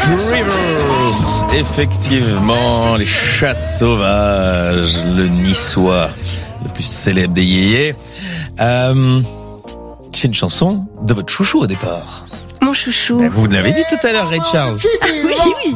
Rivers, effectivement, les chats sauvages, le niçois, le plus célèbre des yéyés. C'est une chanson de votre chouchou au départ. Mon chouchou. Ben, vous l'avez dit tout à l'heure, Ray Charles. Oui.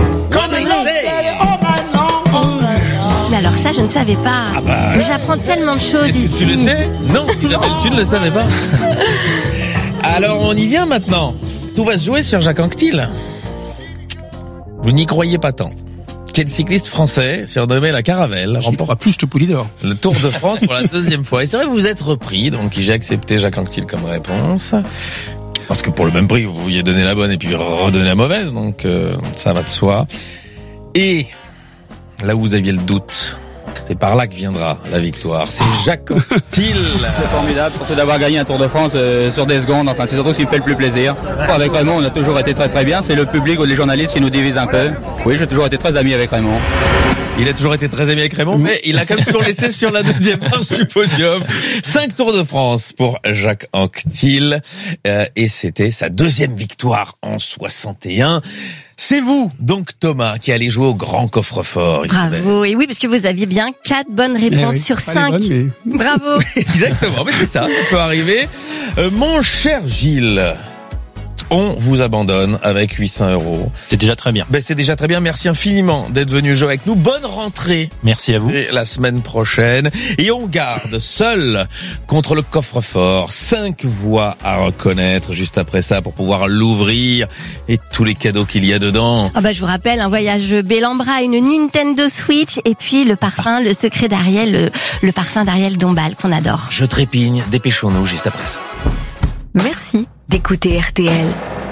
Mais alors ça, je ne savais pas. Mais j'apprends tellement de choses ici. Tu le sais ? Non, Isabelle, tu ne le savais pas. Alors, on y vient maintenant. Tout va se jouer sur Jacques Anquetil. Vous n'y croyez pas tant. Quel cycliste français, surnommé la Caravelle, remporte plus de Poulidor. Le Tour de France pour la deuxième fois. Et c'est vrai que vous êtes repris, donc j'ai accepté Jacques Anquetil comme réponse. Parce que pour le même prix, vous pouviez donner la bonne et puis redonner la mauvaise, donc ça va de soi. Et là où vous aviez le doute, c'est par là que viendra la victoire. C'est Jacques Anquetil. C'est formidable, surtout d'avoir gagné un Tour de France sur des secondes. Enfin, c'est surtout ce qui me fait le plus plaisir. Avec Raymond, on a toujours été très très bien. C'est le public ou les journalistes qui nous divisent un peu. Oui, j'ai toujours été très ami avec Raymond. Il a toujours été très ami avec Raymond, mais il a quand même toujours laissé sur la deuxième marche du podium. 5 Tours de France pour Jacques Anquetil. Et c'était sa deuxième victoire en 61. C'est vous, donc Thomas, qui allez jouer au grand coffre-fort. Bravo, et oui, parce que vous aviez bien 4 bonnes réponses sur 5. Bonnes, mais... Bravo. Exactement, mais c'est ça peut arriver. Mon cher Gilles, on vous abandonne avec 800 €. C'est déjà très bien. Ben, c'est déjà très bien. Merci infiniment d'être venu jouer avec nous. Bonne rentrée. Merci à vous. Et la semaine prochaine. Et on garde seul contre le coffre-fort 5 voix à reconnaître juste après ça pour pouvoir l'ouvrir et tous les cadeaux qu'il y a dedans. Ah bah, je vous rappelle, un voyage Bellambra, une Nintendo Switch et puis le parfum, le secret d'Ariel, le parfum d'Ariel Dombal qu'on adore. Je trépigne. Dépêchons-nous juste après ça. Merci d'écouter RTL.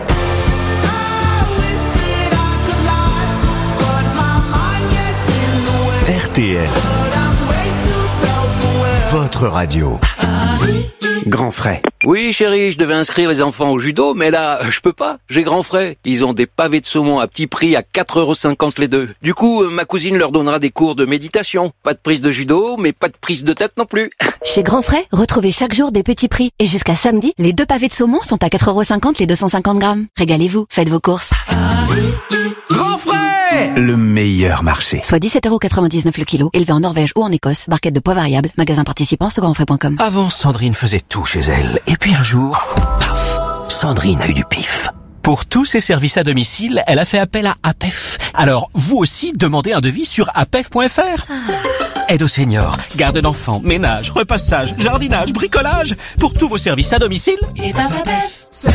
RTL, votre radio. Grand frais. Oui, chérie, je devais inscrire les enfants au judo, mais là, je peux pas. J'ai grand frais. Ils ont des pavés de saumon à petit prix à 4,50 € les deux. Du coup, ma cousine leur donnera des cours de méditation. Pas de prise de judo, mais pas de prise de tête non plus. Chez Grand Frais, retrouvez chaque jour des petits prix. Et jusqu'à samedi, les 2 pavés de saumon sont à 4,50 € les 250 grammes. Régalez-vous, faites vos courses. Grand frais, le meilleur marché. Soit 17,99 € le kilo, élevé en Norvège ou en Écosse, barquette de poids variable, magasin participant sur grandfrais.com. Avant, Sandrine faisait tout chez elle. Et puis un jour, paf, Sandrine a eu du pif. Pour tous ses services à domicile, elle a fait appel à APEF. Alors, vous aussi, demandez un devis sur apef.fr. Aide aux seniors, garde d'enfants, ménage, repassage, jardinage, bricolage. Pour tous vos services à domicile, et ben APEF. C'est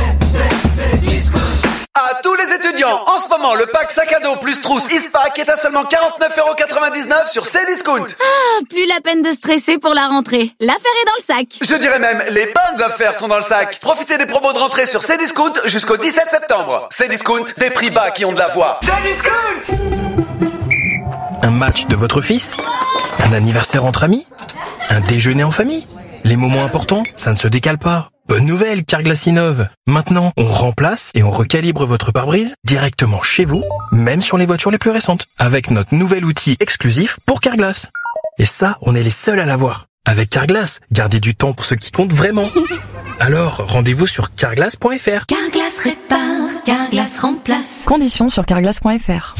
à tous les étudiants, en ce moment, le pack sac à dos plus trousse Eastpak est à seulement 49,99 € sur Cdiscount. Ah, plus la peine de stresser pour la rentrée. L'affaire est dans le sac. Je dirais même, les bonnes affaires sont dans le sac. Profitez des promos de rentrée sur Cdiscount jusqu'au 17 septembre. Cdiscount, des prix bas qui ont de la voix. Cdiscount! Un match de votre fils? Un anniversaire entre amis? Un déjeuner en famille? Les moments importants, ça ne se décale pas. Bonne nouvelle, Carglass innove. Maintenant, on remplace et on recalibre votre pare-brise directement chez vous, même sur les voitures les plus récentes, avec notre nouvel outil exclusif pour Carglass. Et ça, on est les seuls à l'avoir. Avec Carglass, gardez du temps pour ce qui compte vraiment. Alors, rendez-vous sur carglass.fr. Carglass répare, Carglass remplace. Conditions sur carglass.fr.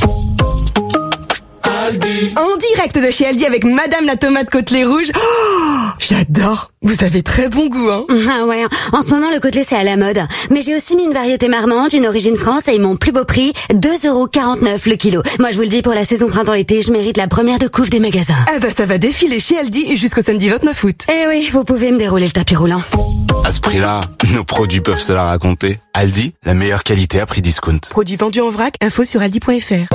En direct de chez Aldi avec Madame la tomate côtelée rouge. Oh, j'adore. Vous avez très bon goût, hein. Ah ouais, en ce moment le côtelé c'est à la mode. Mais j'ai aussi mis une variété marmande, une origine France et mon plus beau prix, 2,49 € le kilo. Moi je vous le dis, pour la saison printemps-été, je mérite la première de couve des magasins. Ah bah ça va défiler chez Aldi jusqu'au samedi 29 août. Eh oui, vous pouvez me dérouler le tapis roulant. À ce prix-là, nos produits peuvent se la raconter. Aldi, la meilleure qualité à prix discount. Produits vendus en vrac, info sur aldi.fr.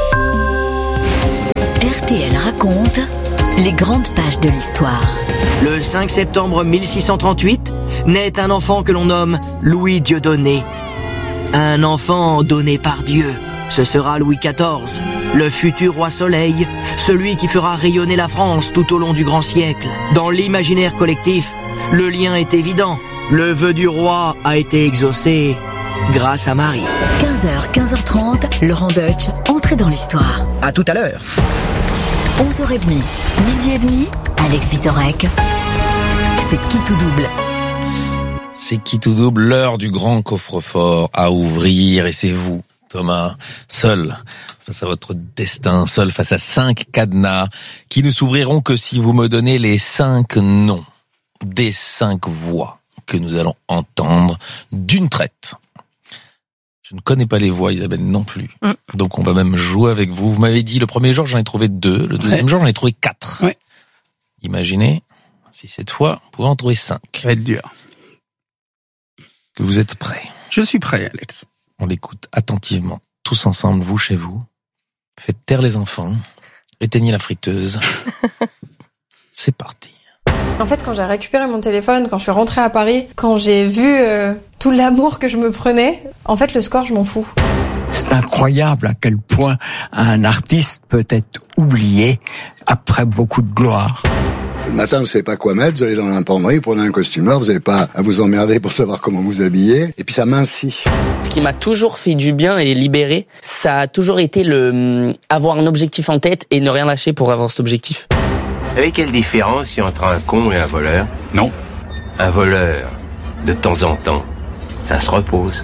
RTL raconte les grandes pages de l'histoire. Le 5 septembre 1638, naît un enfant que l'on nomme Louis Dieudonné. Un enfant donné par Dieu. Ce sera Louis XIV, le futur roi Soleil, celui qui fera rayonner la France tout au long du grand siècle. Dans l'imaginaire collectif, le lien est évident. Le vœu du roi a été exaucé grâce à Marie. 15h, 15h30, Laurent Deutsch, entrée dans l'histoire. À tout à l'heure. 11h30, midi et demi, Alex Vizorek. C'est qui tout double? C'est qui tout double, l'heure du grand coffre-fort à ouvrir, et c'est vous Thomas, seul face à votre destin, seul face à 5 cadenas qui ne s'ouvriront que si vous me donnez les 5 noms des 5 voix que nous allons entendre d'une traite. Je ne connais pas les voix, Isabelle non plus. Donc on va même jouer avec vous. Vous m'avez dit le premier jour j'en ai trouvé 2, le deuxième jour j'en ai trouvé 4. Ouais. Imaginez si cette fois vous pouvez en trouver 5. Ça va être dur. Que vous êtes prêts. Je suis prêt, Alex. On l'écoute attentivement, tous ensemble, vous chez vous. Faites taire les enfants, éteignez la friteuse. C'est parti. En fait, quand j'ai récupéré mon téléphone, quand je suis rentrée à Paris, quand j'ai vu tout l'amour que je me prenais, en fait, le score, je m'en fous. C'est incroyable à quel point un artiste peut être oublié après beaucoup de gloire. Le matin, vous savez pas quoi mettre, vous allez dans l'imprimerie, vous prenez un costumeur, vous n'avez pas à vous emmerder pour savoir comment vous habiller, et puis ça mincit. Ce qui m'a toujours fait du bien et libéré, ça a toujours été avoir un objectif en tête et ne rien lâcher pour avoir cet objectif. Vous savez quelle différence il y a entre un con et un voleur ? Non. Un voleur, de temps en temps, ça se repose.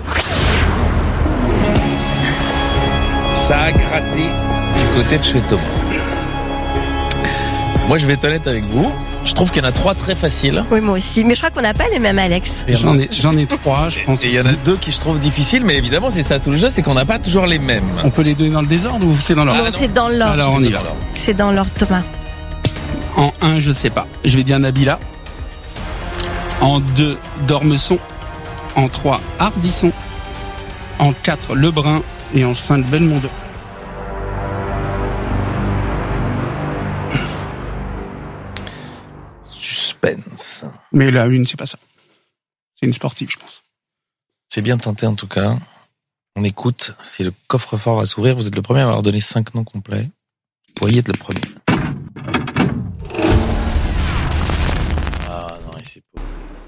Ça a gratté du côté de chez Thomas. Moi, je vais être honnête avec vous. Je trouve qu'il y en a 3 très faciles. Oui, moi aussi. Mais je crois qu'on n'a pas les mêmes, Alex. J'en ai 3, je pense. Et il y en a 2 qui je trouve difficiles, mais évidemment, c'est ça tout le jeu, c'est qu'on n'a pas toujours les mêmes. On peut les donner dans le désordre ou c'est dans l'ordre ? Non, c'est dans l'ordre. Alors on y va. C'est dans l'ordre, Thomas. En 1, je sais pas. Je vais dire Nabila. En 2, Dormesson. En 3, Hardisson. En 4, Lebrun. Et en 5, Belmondo. Suspense. Mais la une, c'est pas ça. C'est une sportive, je pense. C'est bien tenté en tout cas. On écoute si le coffre-fort va s'ouvrir. Vous êtes le premier à avoir donné 5 noms complets. Vous pourriez être le premier. Ah non, il s'est pas.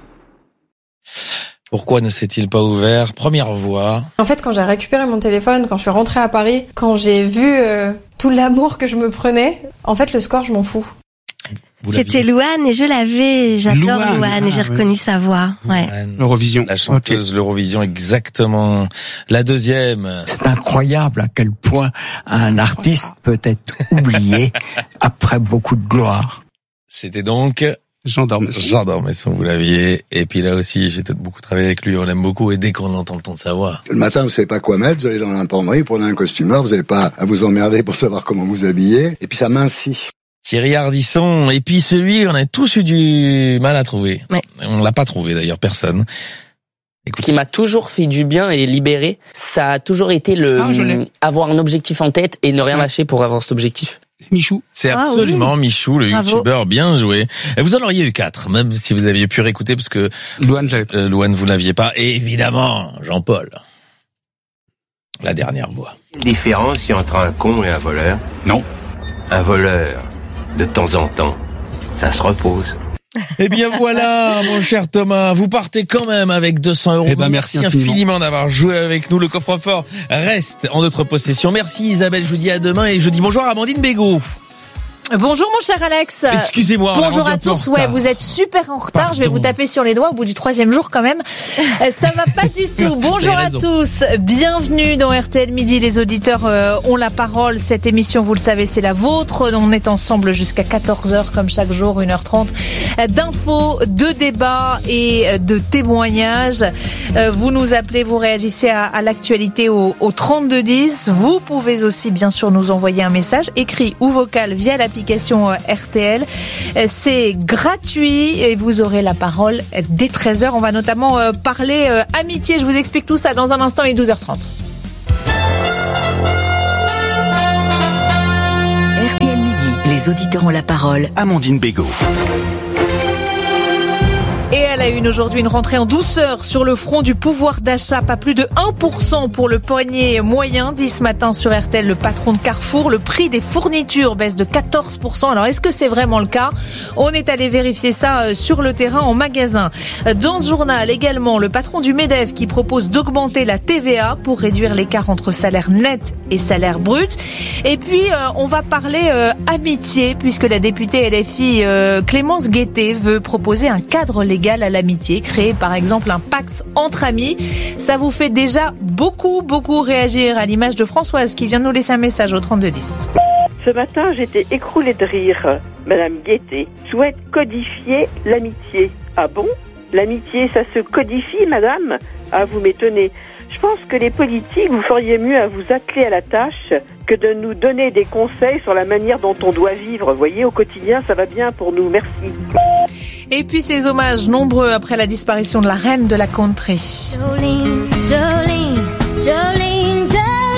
Pourquoi ne s'est-il pas ouvert ? Première voix. En fait, quand j'ai récupéré mon téléphone, quand je suis rentrée à Paris, quand j'ai vu tout l'amour que je me prenais, en fait, le score, je m'en fous. C'était Louane et je l'avais. J'adore Louane et j'ai reconnu sa voix. Ouais. L'Eurovision. La chanteuse l'Eurovision, exactement. La deuxième. C'est incroyable à quel point un artiste peut être oublié après beaucoup de gloire. C'était donc Jean Dormesson. Jean Dormesson, vous l'aviez. Et puis là aussi, j'ai beaucoup travaillé avec lui, on l'aime beaucoup. Et dès qu'on entend le ton de sa voix. Le matin, vous savez pas quoi mettre, vous allez dans l'imprimerie, vous prenez un costumeur, vous n'avez pas à vous emmerder pour savoir comment vous habiller, et puis ça mincit. Thierry Ardisson, et puis celui, on a tous eu du mal à trouver. Ouais. On l'a pas trouvé d'ailleurs, personne. Ce qui m'a toujours fait du bien et libéré, ça a toujours été avoir un objectif en tête et ne rien lâcher pour avoir cet objectif. Michou. C'est absolument oui. Michou, le youtubeur, bien joué. Et vous en auriez eu 4, même si vous aviez pu réécouter, parce que Louane, vous l'aviez pas. Et évidemment, Jean-Paul. La dernière voix. Quelle différence il y a entre un con et un voleur ? Non. Un voleur, de temps en temps, ça se repose. Eh bien voilà, mon cher Thomas, vous partez quand même avec 200 €. Eh ben, merci infiniment d'avoir joué avec nous. Le coffre-fort reste en notre possession. Merci Isabelle, je vous dis à demain et je dis bonjour à Amandine Bégaud. Bonjour mon cher Alex. Excusez-moi. Bonjour à tous. Ouais, vous êtes super en retard. Pardon. Je vais vous taper sur les doigts au bout du 3e jour quand même. Ça va pas du tout. Bonjour à tous. Bienvenue dans RTL Midi. Les auditeurs ont la parole. Cette émission, vous le savez, c'est la vôtre. On est ensemble jusqu'à 14h comme chaque jour, 1h30 d'infos, de débats et de témoignages. Vous nous appelez, vous réagissez à l'actualité au 3210. Vous pouvez aussi bien sûr nous envoyer un message écrit ou vocal via l'application RTL. C'est gratuit et vous aurez la parole dès 13h. On va notamment parler amitié. Je vous explique tout ça dans un instant, il est 12h30. RTL Midi, les auditeurs ont la parole. Amandine Bégaud. Et elle a eu aujourd'hui une rentrée en douceur sur le front du pouvoir d'achat. Pas plus de 1% pour le panier moyen, dit ce matin sur RTL le patron de Carrefour. Le prix des fournitures baisse de 14%. Alors est-ce que c'est vraiment le cas ? On est allé vérifier ça sur le terrain en magasin. Dans ce journal également, le patron du MEDEF qui propose d'augmenter la TVA pour réduire l'écart entre salaire net et salaire brut. Et puis on va parler amitié puisque la députée LFI Clémence Guettet veut proposer un cadre légal égale à l'amitié. Créer par exemple un Pax entre amis. Ça vous fait déjà beaucoup réagir, à l'image de Françoise qui vient de nous laisser un message au 3210. Ce matin, j'étais écroulée de rire. Madame Guettet souhaite codifier l'amitié. Ah bon ? L'amitié, ça se codifie, madame ? Ah, vous m'étonnez. Je pense que les politiques, vous feriez mieux à vous atteler à la tâche que de nous donner des conseils sur la manière dont on doit vivre. Vous voyez, au quotidien, ça va bien pour nous. Merci. Et puis ces hommages nombreux après la disparition de la reine de la country. Jolene, Jolene, Jolene, Jolene.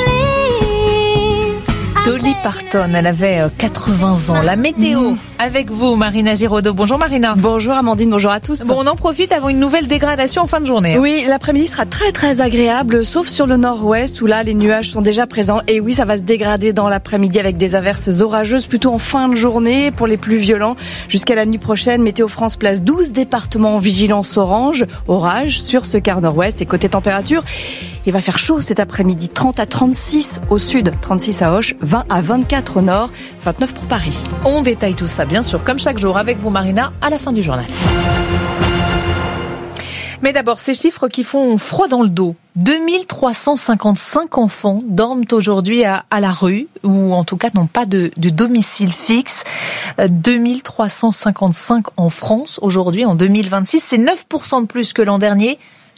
Dolly Parton, elle avait 80 ans. La météo avec vous, Marina Giraudot. Bonjour Marina. Bonjour Amandine, bonjour à tous. Bon, on en profite avant une nouvelle dégradation en fin de journée. Oui, l'après-midi sera très agréable, sauf sur le nord-ouest où là les nuages sont déjà présents. Et oui, ça va se dégrader dans l'après-midi avec des averses orageuses plutôt en fin de journée pour les plus violents. Jusqu'à la nuit prochaine, Météo France place 12 départements en vigilance orange, orage sur ce quart nord-ouest. Et côté température, il va faire chaud cet après-midi, 30 à 36 au sud, 36 à Auch, 20 à 24 au nord, 29 pour Paris. On détaille tout ça, bien sûr, comme chaque jour avec vous, Marina, à la fin du journal. Mais d'abord, ces chiffres qui font froid dans le dos. 2355 enfants dorment aujourd'hui à la rue, ou en tout cas n'ont pas de domicile fixe. 2355 en France aujourd'hui, en 2026. C'est 9% de plus que l'an dernier.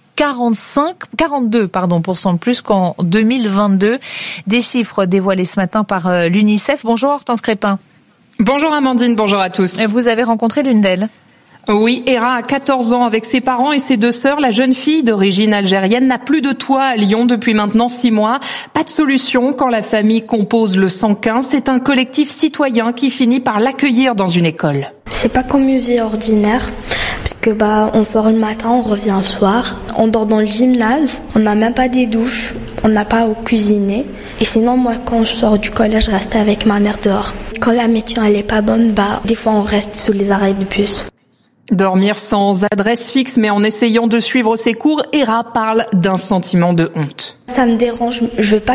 42% de plus qu'en 2022. Des chiffres dévoilés ce matin par l'UNICEF. Bonjour Hortense Crépin. Bonjour Amandine, bonjour à tous. Vous avez rencontré l'une d'elles. Oui, Hera a 14 ans avec ses parents et ses deux sœurs. La jeune fille d'origine algérienne n'a plus de toit à Lyon depuis maintenant 6 mois. Pas de solution quand la famille compose le 115. C'est un collectif citoyen qui finit par l'accueillir dans une école. C'est pas comme une vie ordinaire. Parce que on sort le matin, on revient le soir, on dort dans le gymnase, on n'a même pas des douches, on n'a pas à cuisiner. Et sinon, moi, quand je sors du collège, je reste avec ma mère dehors. Quand la météo elle est pas bonne, des fois on reste sous les arrêts de bus. Dormir sans adresse fixe, mais en essayant de suivre ses cours, Hera parle d'un sentiment de honte. Ça me dérange. Je veux pas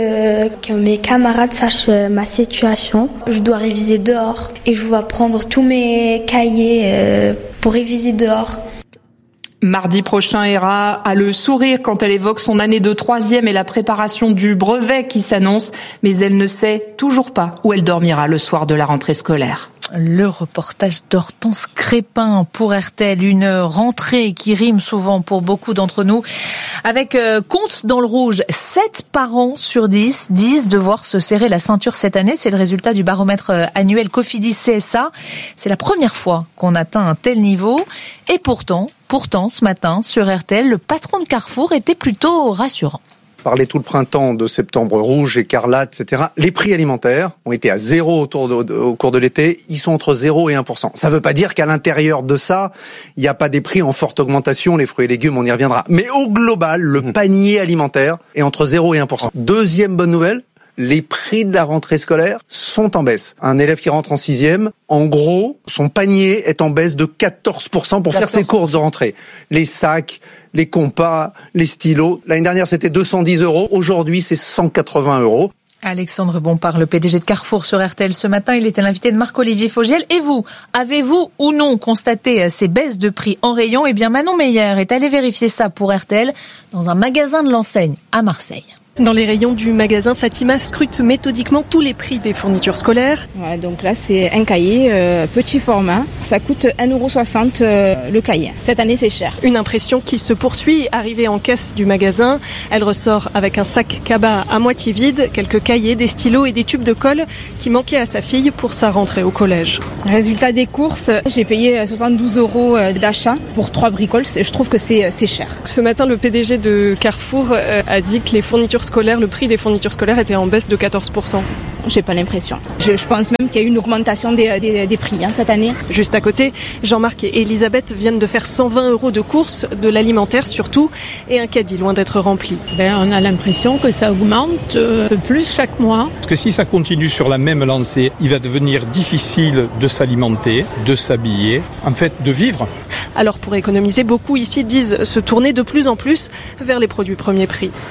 que mes camarades sachent ma situation. Je dois réviser dehors et je dois prendre tous mes cahiers pour réviser dehors. Mardi prochain, Hera a le sourire quand elle évoque son année de 3e et la préparation du brevet qui s'annonce, mais elle ne sait toujours pas où elle dormira le soir de la rentrée scolaire. Le reportage d'Hortense Crépin pour RTL, une rentrée qui rime souvent pour beaucoup d'entre nous. Avec compte dans le rouge, 7 parents sur 10 disent devoir se serrer la ceinture cette année. C'est le résultat du baromètre annuel Cofidis CSA. C'est la première fois qu'on atteint un tel niveau. Et pourtant, ce matin, sur RTL, le patron de Carrefour était plutôt rassurant. Parlait tout le printemps de septembre rouge, écarlate, etc. Les prix alimentaires ont été à 0 au cours de l'été. Ils sont entre 0 et 1%. Ça ne veut pas dire qu'à l'intérieur de ça, il n'y a pas des prix en forte augmentation. Les fruits et légumes, on y reviendra. Mais au global, le panier alimentaire est entre 0 et 1%. Deuxième bonne nouvelle, les prix de la rentrée scolaire sont en baisse. Un élève qui rentre en 6e, en gros, son panier est en baisse de 14% pour faire ses courses de rentrée. Les sacs, les compas, les stylos. L'année dernière, c'était 210 €. Aujourd'hui, c'est 180 €. Alexandre Bompard, le PDG de Carrefour sur RTL ce matin, il était l'invité de Marc-Olivier Fogiel. Et vous, avez-vous ou non constaté ces baisses de prix en rayon ? Eh bien, Manon Meyer est allée vérifier ça pour RTL dans un magasin de l'enseigne à Marseille. Dans les rayons du magasin, Fatima scrute méthodiquement tous les prix des fournitures scolaires. Voilà, donc là, c'est un cahier petit format. Ça coûte 1,60 € le cahier. Cette année, c'est cher. Une impression qui se poursuit. Arrivée en caisse du magasin, elle ressort avec un sac cabas à moitié vide, quelques cahiers, des stylos et des tubes de colle qui manquaient à sa fille pour sa rentrée au collège. Résultat des courses, j'ai payé 72 € d'achat pour 3 bricoles. Je trouve que c'est cher. Ce matin, le PDG de Carrefour a dit que les fournitures scolaires, le prix des fournitures scolaires était en baisse de 14%. J'ai pas l'impression. Je pense même qu'il y a eu une augmentation des prix cette année. Juste à côté, Jean-Marc et Elisabeth viennent de faire 120 € de courses, de l'alimentaire surtout, et un caddie loin d'être rempli. On a l'impression que ça augmente un peu plus chaque mois. Parce que si ça continue sur la même lancée, il va devenir difficile de s'alimenter, de s'habiller, en fait de vivre. Alors pour économiser, beaucoup ici disent se tourner de plus en plus vers les produits premier prix.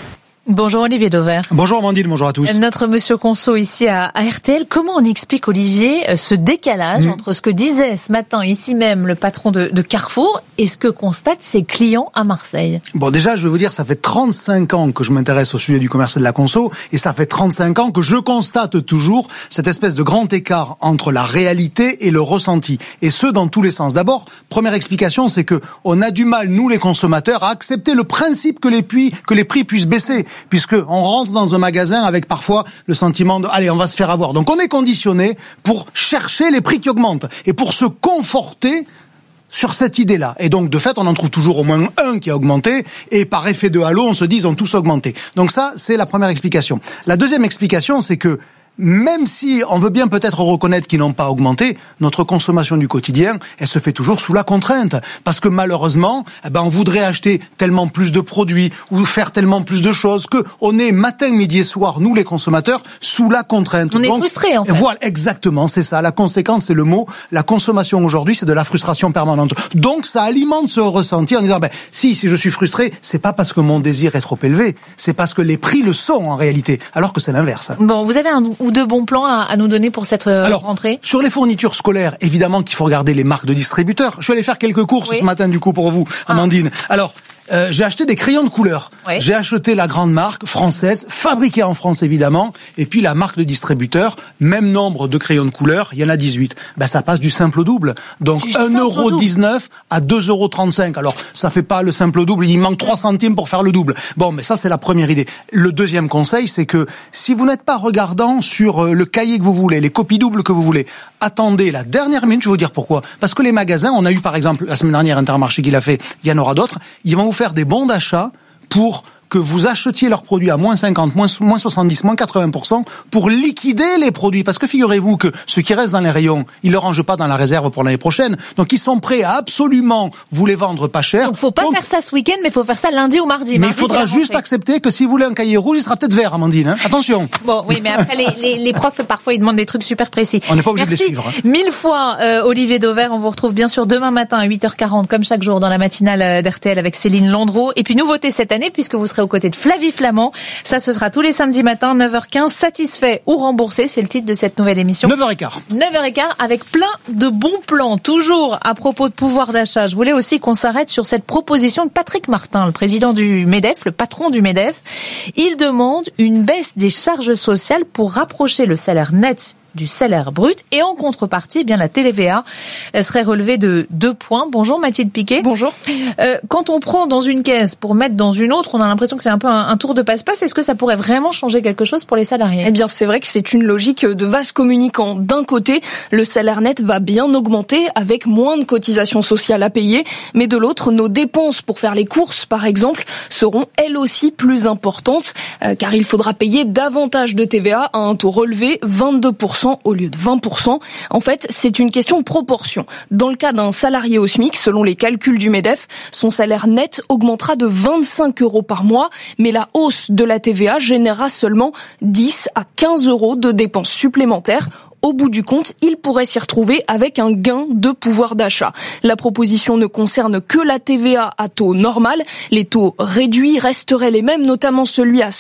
Bonjour Olivier Dauvert. Bonjour Amandine, bonjour à tous. Notre monsieur Conso ici à RTL. Comment on explique, Olivier, ce décalage entre ce que disait ce matin ici même le patron de Carrefour et ce que constatent ses clients à Marseille? Bon, déjà, je vais vous dire, ça fait 35 ans que je m'intéresse au sujet du commerce et de la conso, et ça fait 35 ans que je constate toujours cette espèce de grand écart entre la réalité et le ressenti. Et ce, dans tous les sens. D'abord, première explication, c'est que on a du mal, nous les consommateurs, à accepter le principe que les prix puissent baisser. Puisque on rentre dans un magasin avec parfois le sentiment de allez, on va se faire avoir. Donc on est conditionné pour chercher les prix qui augmentent et pour se conforter sur cette idée-là. Et donc, de fait, on en trouve toujours au moins un qui a augmenté, et par effet de halo, on se dit, ils ont tous augmenté. Donc ça, c'est la première explication. La deuxième explication, c'est que même si on veut bien peut-être reconnaître qu'ils n'ont pas augmenté, notre consommation du quotidien, elle se fait toujours sous la contrainte. Parce que malheureusement, on voudrait acheter tellement plus de produits ou faire tellement plus de choses que on est matin, midi et soir, nous les consommateurs, sous la contrainte. On est frustrés en fait. Voilà, exactement, c'est ça. La conséquence, c'est le mot. La consommation aujourd'hui, c'est de la frustration permanente. Donc ça alimente ce ressenti en disant, si je suis frustré, c'est pas parce que mon désir est trop élevé, c'est parce que les prix le sont en réalité, alors que c'est l'inverse. Bon, vous avez un ou deux bons plans à nous donner pour cette rentrée? Sur les fournitures scolaires, évidemment qu'il faut regarder les marques de distributeurs. Je suis allé faire quelques courses ce matin du coup pour vous, Amandine. Alors, j'ai acheté des crayons de couleur. Oui. J'ai acheté la grande marque française, fabriquée en France évidemment, et puis la marque de distributeur, même nombre de crayons de couleur, il y en a 18. Ça passe du simple au double. Donc 1,19€ à 2,35€. Alors, ça fait pas le simple au double, il manque 3 centimes pour faire le double. Bon, mais ça c'est la première idée. Le deuxième conseil, c'est que si vous n'êtes pas regardant sur le cahier que vous voulez, les copies doubles que vous voulez, attendez la dernière minute, je vais vous dire pourquoi. Parce que les magasins, on a eu par exemple la semaine dernière Intermarché qui l'a fait, il y en aura d'autres, ils vont vous faire des bons d'achat pour que vous achetiez leurs produits à moins 50, moins 70, moins 80% pour liquider les produits. Parce que figurez-vous que ce qui reste dans les rayons, ils ne le rangent pas dans la réserve pour l'année prochaine. Donc ils sont prêts à absolument vous les vendre pas cher. Donc faut pas faire ça ce week-end, mais il faut faire ça lundi ou mardi. Mais il faudra juste accepter que si vous voulez un cahier rouge, il sera peut-être vert, Amandine. Attention. Bon, oui, mais après les profs, parfois, ils demandent des trucs super précis. On n'est pas obligé de les suivre. 1000 fois, Olivier Dauvert. On vous retrouve bien sûr demain matin à 8h40, comme chaque jour, dans la matinale d'RTL avec Céline Landreau. Et puis nouveauté cette année, puisque vous serez aux côtés de Flavie Flamand. Ça, ce sera tous les samedis matins, 9h15. Satisfait ou remboursé, c'est le titre de cette nouvelle émission. 9h15. 9h15 avec plein de bons plans. Toujours à propos de pouvoir d'achat. Je voulais aussi qu'on s'arrête sur cette proposition de Patrick Martin, le président du MEDEF, le patron du MEDEF. Il demande une baisse des charges sociales pour rapprocher le salaire net du salaire brut, et en contrepartie, la TVA serait relevée de 2 points. Bonjour Mathilde Piquet. Bonjour. Quand on prend dans une caisse pour mettre dans une autre, on a l'impression que c'est un peu un tour de passe-passe. Est-ce que ça pourrait vraiment changer quelque chose pour les salariés? Eh bien, c'est vrai que c'est une logique de vase communicant. D'un côté, le salaire net va bien augmenter avec moins de cotisations sociales à payer, mais de l'autre, nos dépenses pour faire les courses, par exemple, seront elles aussi plus importantes, car il faudra payer davantage de TVA à un taux relevé, 22%. Au lieu de 20%. En fait, c'est une question de proportion. Dans le cas d'un salarié au SMIC, selon les calculs du MEDEF, son salaire net augmentera de 25 € par mois, mais la hausse de la TVA générera seulement 10 à 15 € de dépenses supplémentaires. Au bout du compte, il pourrait s'y retrouver avec un gain de pouvoir d'achat. La proposition ne concerne que la TVA à taux normal. Les taux réduits resteraient les mêmes, notamment celui à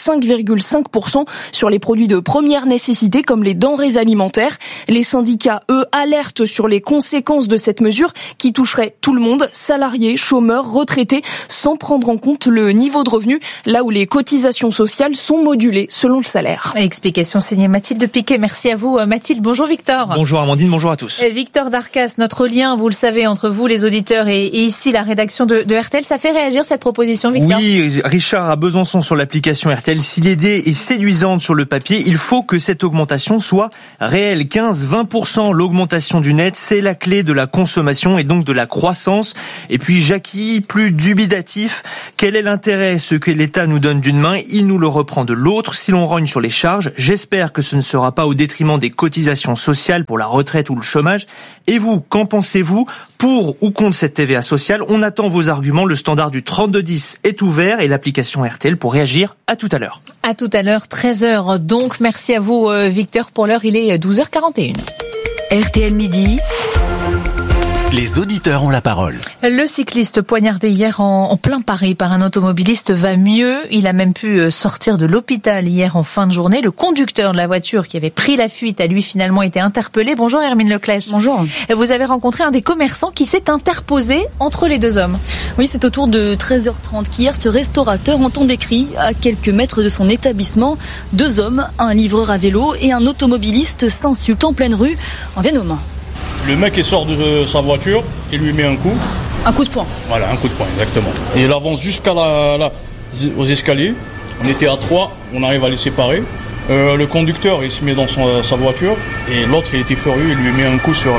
5,5% sur les produits de première nécessité comme les denrées alimentaires. Les syndicats, eux, alertent sur les conséquences de cette mesure qui toucherait tout le monde, salariés, chômeurs, retraités, sans prendre en compte le niveau de revenu, là où les cotisations sociales sont modulées selon le salaire. Explication signée Mathilde Piquet. Merci à vous Mathilde. Bonjour Victor. Bonjour Amandine, bonjour à tous. Victor Darcas, notre lien, vous le savez, entre vous les auditeurs et ici la rédaction de RTL, ça fait réagir cette proposition, Victor? Oui, Richard à Besançon sur l'application RTL, si l'idée est séduisante sur le papier, il faut que cette augmentation soit réelle. 15-20%, l'augmentation du net, c'est la clé de la consommation et donc de la croissance. Et puis Jackie, plus dubitatif, quel est l'intérêt? Ce que l'État nous donne d'une main, il nous le reprend de l'autre. Si l'on rogne sur les charges, j'espère que ce ne sera pas au détriment des cotisations sociales pour la retraite ou le chômage. Et vous, qu'en pensez-vous? Pour ou contre cette TVA sociale? On attend vos arguments. Le standard du 3210 est ouvert et l'application RTL pour réagir. À tout à l'heure. À tout à l'heure, 13h. Donc, merci à vous, Victor. Pour l'heure, il est 12h41. RTL Midi. Les auditeurs ont la parole. Le cycliste poignardé hier en plein Paris par un automobiliste va mieux. Il a même pu sortir de l'hôpital hier en fin de journée. Le conducteur de la voiture qui avait pris la fuite a lui finalement été interpellé. Bonjour Hermine Leclèche. Bonjour. Vous avez rencontré un des commerçants qui s'est interposé entre les deux hommes. Oui, c'est autour de 13h30 qu'hier, ce restaurateur entend des cris à quelques mètres de son établissement. Deux hommes, un livreur à vélo et un automobiliste s'insultent en pleine rue, en viennent aux mains. Le mec il sort de sa voiture et lui met un coup. Un coup de poing. Voilà, un coup de poing, exactement. Et il avance jusqu'à aux escaliers. On était à 3, on arrive à les séparer. Le conducteur il se met dans sa voiture et l'autre il était furieux, il lui met un coup sur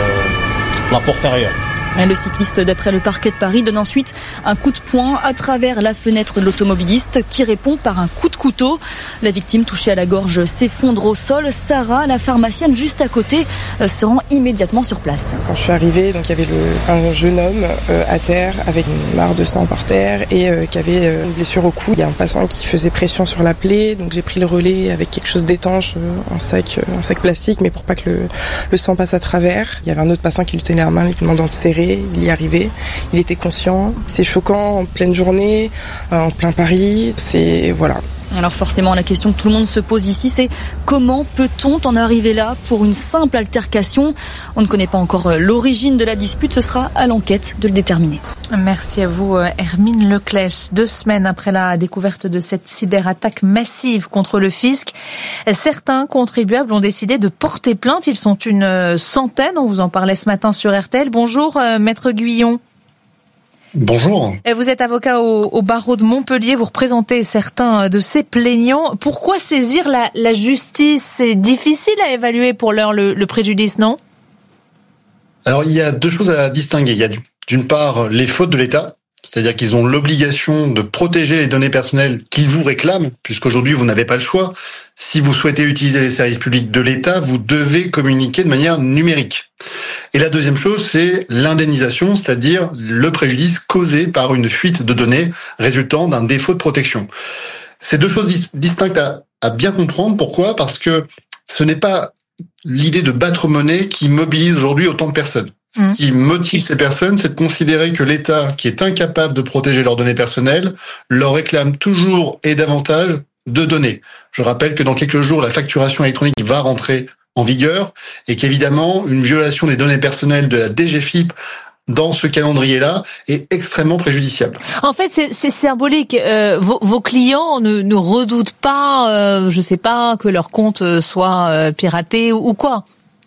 la porte arrière. Le cycliste, d'après le parquet de Paris, donne ensuite un coup de poing à travers la fenêtre de l'automobiliste qui répond par un coup de couteau. La victime touchée à la gorge s'effondre au sol. Sarah, la pharmacienne juste à côté, se rend immédiatement sur place. Quand je suis arrivée, donc il y avait un jeune homme à terre avec une mare de sang par terre et qui avait une blessure au cou. Il y a un passant qui faisait pression sur la plaie, donc j'ai pris le relais avec quelque chose d'étanche, un sac plastique, mais pour pas que le sang passe à travers. Il y avait un autre passant qui lui tenait la main, lui demandant de serrer. Il y arrivait, il était conscient. C'est choquant en pleine journée, en plein Paris, voilà. Alors forcément, la question que tout le monde se pose ici, c'est comment peut-on en arriver là pour une simple altercation ? On ne connaît pas encore l'origine de la dispute, ce sera à l'enquête de le déterminer. Merci à vous Hermine Leclèche. 2 semaines après la découverte de cette cyberattaque massive contre le fisc, certains contribuables ont décidé de porter plainte. Ils sont une centaine, on vous en parlait ce matin sur RTL. Bonjour Maître Guyon. Bonjour. Vous êtes avocat au barreau de Montpellier, vous représentez certains de ces plaignants. Pourquoi saisir la justice ? C'est difficile à évaluer pour l'heure le préjudice, non ? Alors il y a 2 choses à distinguer. Il y a d'une part les fautes de l'État, c'est-à-dire qu'ils ont l'obligation de protéger les données personnelles qu'ils vous réclament, puisqu'aujourd'hui vous n'avez pas le choix. Si vous souhaitez utiliser les services publics de l'État, vous devez communiquer de manière numérique. Et la deuxième chose, c'est l'indemnisation, c'est-à-dire le préjudice causé par une fuite de données résultant d'un défaut de protection. C'est 2 choses distinctes à bien comprendre. Pourquoi ? Parce que ce n'est pas l'idée de battre monnaie qui mobilise aujourd'hui autant de personnes. Ce qui motive ces personnes, c'est de considérer que l'État, qui est incapable de protéger leurs données personnelles, leur réclame toujours et davantage de données. Je rappelle que dans quelques jours, la facturation électronique va rentrer en vigueur et qu'évidemment, une violation des données personnelles de la DGFiP dans ce calendrier-là est extrêmement préjudiciable. En fait, c'est symbolique. Vos clients ne redoutent pas, je sais pas, que leur compte soit piraté ou quoi ?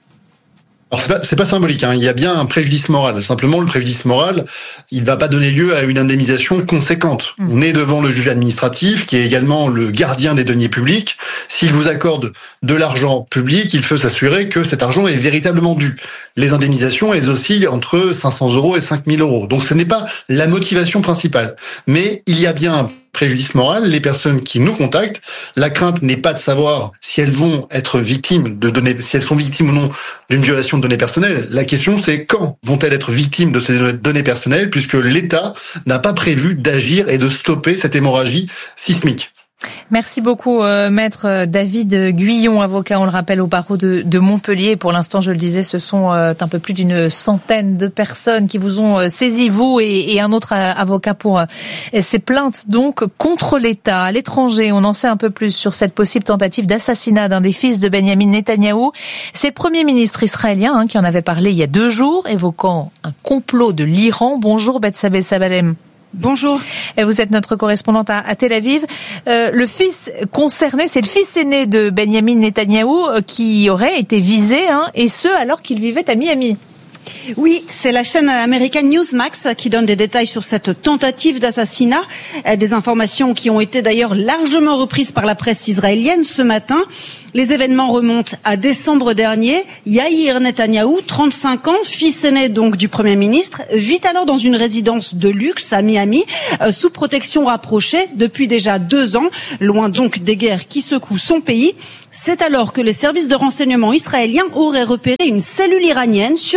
Alors c'est pas symbolique, hein. Il y a bien un préjudice moral. Simplement, le préjudice moral, il va pas donner lieu à une indemnisation conséquente. On est devant le juge administratif, qui est également le gardien des deniers publics. S'il vous accorde de l'argent public, il faut s'assurer que cet argent est véritablement dû. Les indemnisations, elles oscillent entre 500 € et 5 000 €. Donc ce n'est pas la motivation principale. Mais il y a bien un préjudice moral. Les personnes qui nous contactent, la crainte n'est pas de savoir si elles vont être victimes de données, si elles sont victimes ou non d'une violation de données personnelles. La question, c'est quand vont-elles être victimes de ces données personnelles, puisque l'État n'a pas prévu d'agir et de stopper cette hémorragie sismique. Merci beaucoup, maître David Guyon, avocat, on le rappelle, au barreau de Montpellier. Pour l'instant, je le disais, ce sont un peu plus d'une centaine de personnes qui vous ont saisi, vous et un autre avocat, pour ces plaintes donc contre l'État. À l'étranger, on en sait un peu plus sur cette possible tentative d'assassinat d'un des fils de Benyamin Netanyahou. C'est le Premier ministre israélien qui en avait parlé il y a 2 jours, évoquant un complot de l'Iran. Bonjour Bethsabée Sabalem. Bonjour. Vous êtes notre correspondante à Tel Aviv. Le fils concerné, c'est le fils aîné de Benyamin Netanyahou qui aurait été visé, et ce alors qu'il vivait à Miami. Oui, c'est la chaîne américaine Newsmax qui donne des détails sur cette tentative d'assassinat. Des informations qui ont été d'ailleurs largement reprises par la presse israélienne ce matin. Les événements remontent à décembre dernier. Yair Netanyahou, 35 ans, fils aîné donc du Premier ministre, vit alors dans une résidence de luxe à Miami, sous protection rapprochée depuis déjà 2 ans, loin donc des guerres qui secouent son pays. C'est alors que les services de renseignement israéliens auraient repéré une cellule iranienne sur place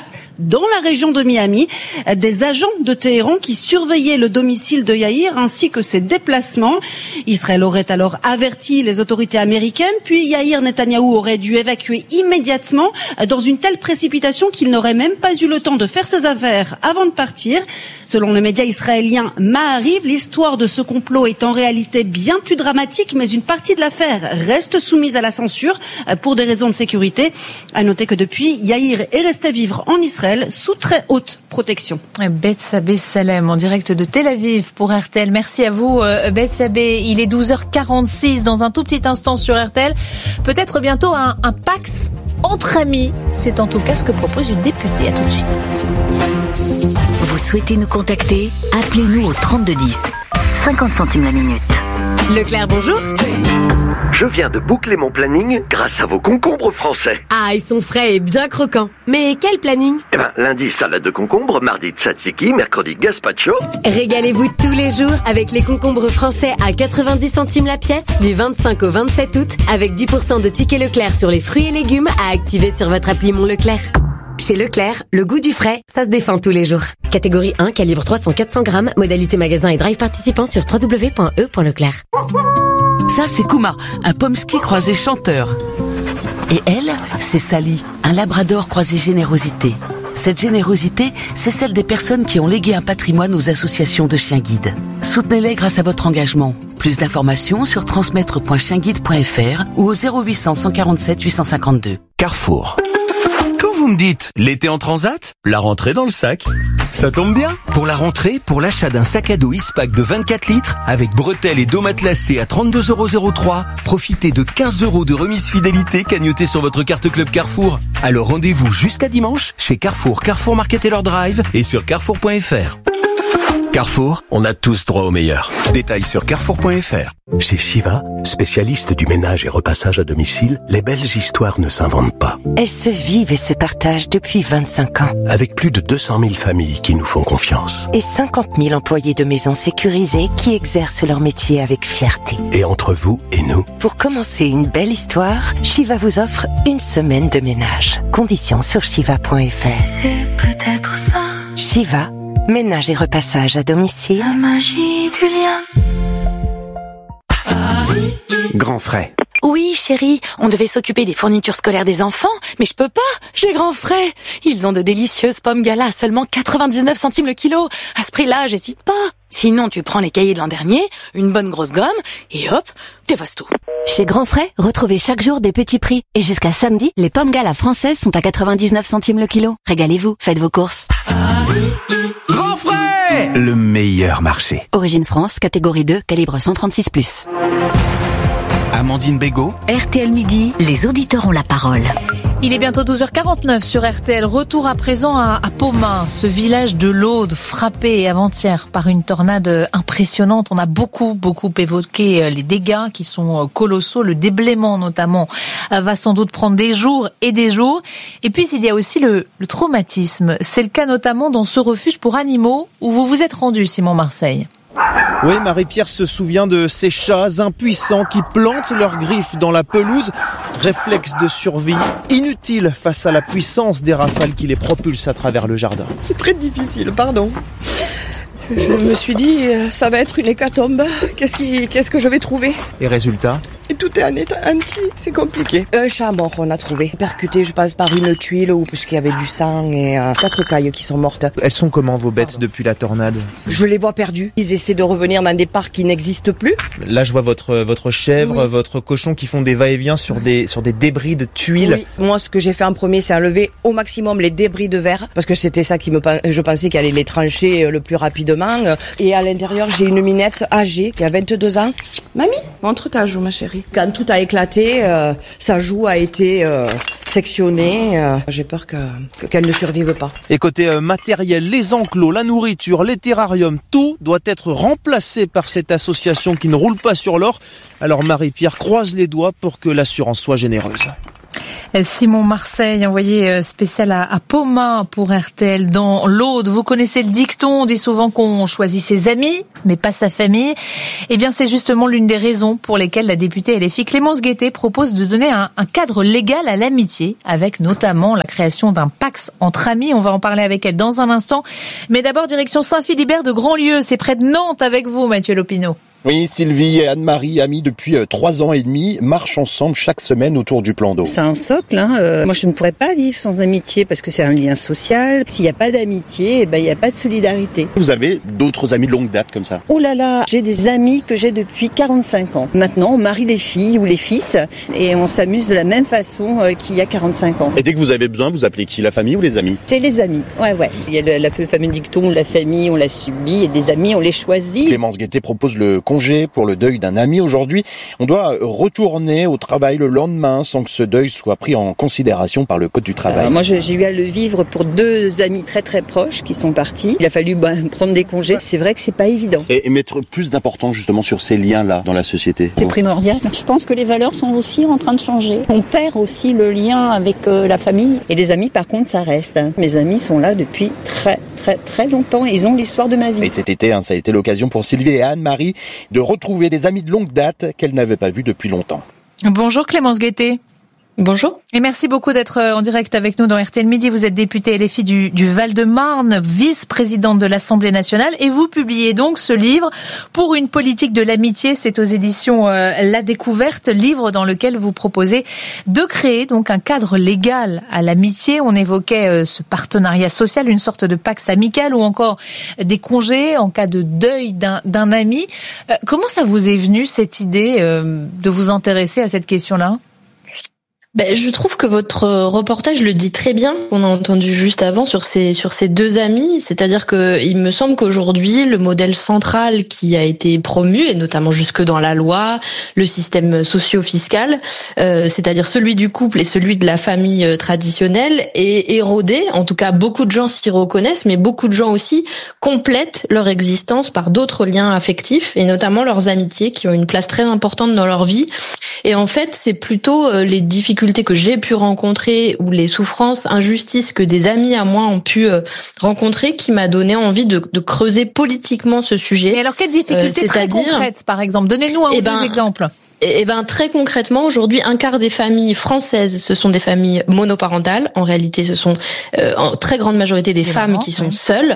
place dans la région de Miami des agents de Téhéran qui surveillaient le domicile de Yair ainsi que ses déplacements. Israël aurait alors averti les autorités américaines, puis Yair Netanyahou aurait dû évacuer immédiatement dans une telle précipitation qu'il n'aurait même pas eu le temps de faire ses affaires avant de partir. Selon le média israélien Ma'ariv, l'histoire de ce complot est en réalité bien plus dramatique, mais une partie de l'affaire reste soumise à la censure pour des raisons de sécurité. À noter que depuis, Yair est resté vivre en Israël sous très haute protection. Bethsabée Salem en direct de Tel Aviv pour RTL. Merci à vous Bethsabée. Il est 12h46 dans un tout petit instant sur RTL. Peut-être bientôt un Pax entre amis. C'est en tout cas ce que propose une députée. À tout de suite. Vous souhaitez nous contacter? Appelez-nous au 3210. 50 centimes la minute. Leclerc, bonjour. Je viens de boucler mon planning grâce à vos concombres français. Ah, ils sont frais et bien croquants. Mais quel planning? Lundi, salade de concombre, mardi, tzatziki, mercredi, gazpacho. Régalez-vous tous les jours avec les concombres français à 90 centimes la pièce du 25 au 27 août avec 10% de tickets Leclerc sur les fruits et légumes à activer sur votre appli Mon Leclerc. Chez Leclerc, le goût du frais, ça se défend tous les jours. Catégorie 1, calibre 300-400 grammes, modalité magasin et drive participant sur www.e.leclerc. Ça, c'est Kuma, un pomsky croisé chanteur. Et elle, c'est Sally, un labrador croisé générosité. Cette générosité, c'est celle des personnes qui ont légué un patrimoine aux associations de chiens guides. Soutenez-les grâce à votre engagement. Plus d'informations sur transmettre.chienguide.fr ou au 0800 147 852. Carrefour. Quand vous me dites l'été en transat, la rentrée dans le sac, ça tombe bien. Pour la rentrée, pour l'achat d'un sac à dos Ispac de 24 litres avec bretelles et dos matelassé à 32,03 €, profitez de 15 € de remise fidélité cagnotée sur votre carte Club Carrefour. Alors rendez-vous jusqu'à dimanche chez Carrefour, Carrefour Market et leur drive et sur carrefour.fr. Carrefour, on a tous droit au meilleur. Détails sur carrefour.fr. Chez Shiva, spécialiste du ménage et repassage à domicile, les belles histoires ne s'inventent pas. Elles se vivent et se partagent depuis 25 ans. Avec plus de 200 000 familles qui nous font confiance. Et 50 000 employés de maisons sécurisées qui exercent leur métier avec fierté. Et entre vous et nous. Pour commencer une belle histoire, Shiva vous offre une semaine de ménage. Conditions sur shiva.fr. C'est peut-être ça. Shiva, ménage et repassage à domicile. La magie du lien. Grand frais. Oui, chérie, on devait s'occuper des fournitures scolaires des enfants, mais je peux pas, j'ai grand frais. Ils ont de délicieuses pommes gala à seulement 99 centimes le kilo. À ce prix-là, j'hésite pas. Sinon, tu prends les cahiers de l'an dernier, une bonne grosse gomme, et hop, t'effaces tout. Chez Grand Frais, retrouvez chaque jour des petits prix. Et jusqu'à samedi, les pommes gala françaises sont à 99 centimes le kilo. Régalez-vous, faites vos courses. Grand frais! Le meilleur marché. Origine France, catégorie 2, calibre 136+. Amandine Bégaud. RTL Midi, les auditeurs ont la parole. Il est bientôt 12h49 sur RTL. Retour à présent à Pomain, ce village de l'Aude frappé avant-hier par une tornade impressionnante. On a beaucoup évoqué les dégâts qui sont colossaux. Le déblaiement notamment va sans doute prendre des jours et des jours. Et puis il y a aussi le traumatisme. C'est le cas notamment dans ce refuge pour animaux où vous vous êtes rendu, Simon Marseille. Oui, Marie-Pierre se souvient de ces chats impuissants qui plantent leurs griffes dans la pelouse. Réflexe de survie inutile face à la puissance des rafales qui les propulsent à travers le jardin. C'est très difficile, pardon. Je me suis dit, ça va être une hécatombe. Qu'est-ce que je vais trouver? Et résultat? Et tout est en état anti, c'est compliqué. Un chat mort, on a trouvé. Percuté, je passe par une tuile puisqu'il y avait du sang et 4 cailles qui sont mortes. Elles sont comment vos bêtes depuis la tornade? Je les vois perdues. Ils essaient de revenir dans des parcs qui n'existent plus. Là, je vois votre chèvre, oui, votre cochon qui font des va-et-vient sur des débris de tuiles. Oui. Moi, ce que j'ai fait en premier, c'est enlever au maximum les débris de verre parce que c'était ça je pensais qu'elle allait les trancher le plus rapidement. Et à l'intérieur, j'ai une minette âgée qui a 22 ans. Mamie, montre ta joue, ma chérie. Quand tout a éclaté, sa joue a été sectionnée. J'ai peur qu'elle ne survive pas. Et côté matériel, les enclos, la nourriture, les terrariums, tout doit être remplacé par cette association qui ne roule pas sur l'or. Alors Marie-Pierre croise les doigts pour que l'assurance soit généreuse. Simon Marseille, envoyé spécial à Poma pour RTL dans l'Aude. Vous connaissez le dicton, on dit souvent qu'on choisit ses amis, mais pas sa famille. Eh bien, c'est justement l'une des raisons pour lesquelles la députée LFI Clémence Guettet propose de donner un cadre légal à l'amitié, avec notamment la création d'un PACS entre amis. On va en parler avec elle dans un instant. Mais d'abord, direction Saint-Philibert de Grandlieu, c'est près de Nantes avec vous, Mathieu Lopineau. Oui, Sylvie et Anne-Marie, amies depuis 3 ans et demi, marchent ensemble chaque semaine autour du plan d'eau. C'est un socle. Moi, je ne pourrais pas vivre sans amitié parce que c'est un lien social. S'il n'y a pas d'amitié, il n'y a pas de solidarité. Vous avez d'autres amis de longue date comme ça? Oh là là, j'ai des amis que j'ai depuis 45 ans. Maintenant, on marie les filles ou les fils et on s'amuse de la même façon qu'il y a 45 ans. Et dès que vous avez besoin, vous appelez qui? La famille ou les amis? C'est les amis, ouais. Il y a le fameux dicton, la famille, on l'a subi, et les amis, on les choisit. Clémence Guettet propose le congé pour le deuil d'un ami. Aujourd'hui, on doit retourner au travail le lendemain sans que ce deuil soit pris en considération par le Code du travail. Alors moi, j'ai eu à le vivre pour 2 amis très très proches qui sont partis. Il a fallu prendre des congés. C'est vrai que c'est pas évident. Et mettre plus d'importance justement sur ces liens-là dans la société. C'est primordial. Je pense que les valeurs sont aussi en train de changer. On perd aussi le lien avec la famille. Et les amis, par contre, ça reste. Mes amis sont là depuis très très très longtemps. Ils ont l'histoire de ma vie. Et cet été, ça a été l'occasion pour Sylvie et Anne-Marie de retrouver des amis de longue date qu'elles n'avaient pas vus depuis longtemps. Bonjour Clémence Guettet. Bonjour. Et merci beaucoup d'être en direct avec nous dans RTL Midi. Vous êtes députée LFI du Val-de-Marne, vice-présidente de l'Assemblée nationale, et vous publiez donc ce livre pour une politique de l'amitié. C'est aux éditions La Découverte, livre dans lequel vous proposez de créer donc un cadre légal à l'amitié. On évoquait ce partenariat social, une sorte de PACS amical ou encore des congés en cas de deuil d'un ami. Comment ça vous est venu cette idée de vous intéresser à cette question-là ? Je trouve que votre reportage le dit très bien, qu'on a entendu juste avant sur ces 2 amis. C'est-à-dire que il me semble qu'aujourd'hui, le modèle central qui a été promu, et notamment jusque dans la loi, le système socio-fiscal, c'est-à-dire celui du couple et celui de la famille traditionnelle, est érodé. En tout cas, beaucoup de gens s'y reconnaissent, mais beaucoup de gens aussi complètent leur existence par d'autres liens affectifs, et notamment leurs amitiés qui ont une place très importante dans leur vie. Et en fait, c'est plutôt les difficultés que j'ai pu rencontrer ou les souffrances, injustices que des amis à moi ont pu rencontrer qui m'a donné envie de creuser politiquement ce sujet. Et alors, quelles difficultés très concrètes, par exemple? Donnez-nous un ou 2 exemples. Très concrètement, aujourd'hui, 1/4 des familles françaises, ce sont des familles monoparentales. En réalité, ce sont en très grande majorité des femmes qui sont seules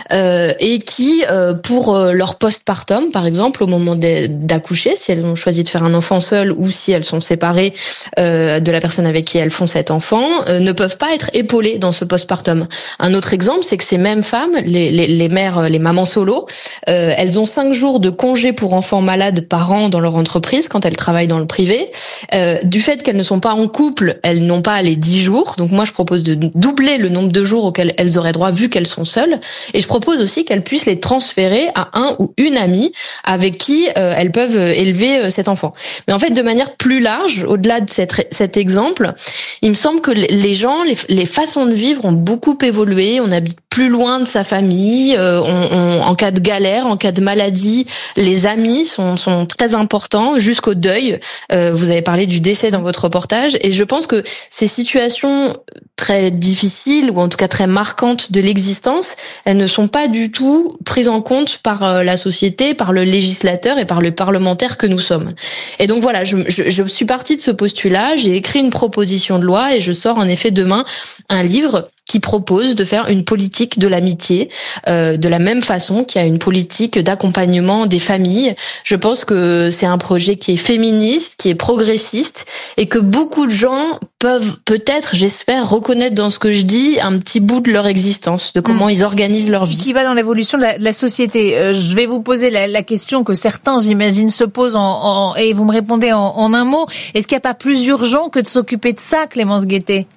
et qui, pour leur postpartum, par exemple, au moment d'accoucher, si elles ont choisi de faire un enfant seul ou si elles sont séparées de la personne avec qui elles font cet enfant, ne peuvent pas être épaulées dans ce postpartum. Un autre exemple, c'est que ces mêmes femmes, les mères, les mamans solo, elles ont 5 jours de congé pour enfants malades par an dans leur entreprise quand elles travaillent dans le privé. Du fait qu'elles ne sont pas en couple, elles n'ont pas les 10 jours. Donc moi, je propose de doubler le nombre de jours auxquels elles auraient droit vu qu'elles sont seules. Et je propose aussi qu'elles puissent les transférer à un ou une amie avec qui elles peuvent élever cet enfant. Mais en fait, de manière plus large, au-delà de cet exemple, il me semble que les gens, les façons de vivre ont beaucoup évolué. On habite plus loin de sa famille. En cas de galère, en cas de maladie, les amis sont très importants jusqu'au deuil. Vous avez parlé du décès dans votre reportage, et je pense que ces situations très difficiles ou en tout cas très marquantes de l'existence, elles ne sont pas du tout prises en compte par la société, par le législateur et par le parlementaire que nous sommes. Et donc voilà, je suis partie de ce postulat, j'ai écrit une proposition de loi et je sors en effet demain un livre qui propose de faire une politique de l'amitié de la même façon qu'il y a une politique d'accompagnement des familles. Je pense que c'est un projet qui est féministe, qui est progressiste et que beaucoup de gens peuvent peut-être, j'espère, reconnaître dans ce que je dis un petit bout de leur existence, de comment ils organisent leur vie. Qui va dans l'évolution de la société. Je vais vous poser la question que certains, j'imagine, se posent et vous me répondez en un mot. Est-ce qu'il n'y a pas plus urgent que de s'occuper de ça, Clémence Guettet ?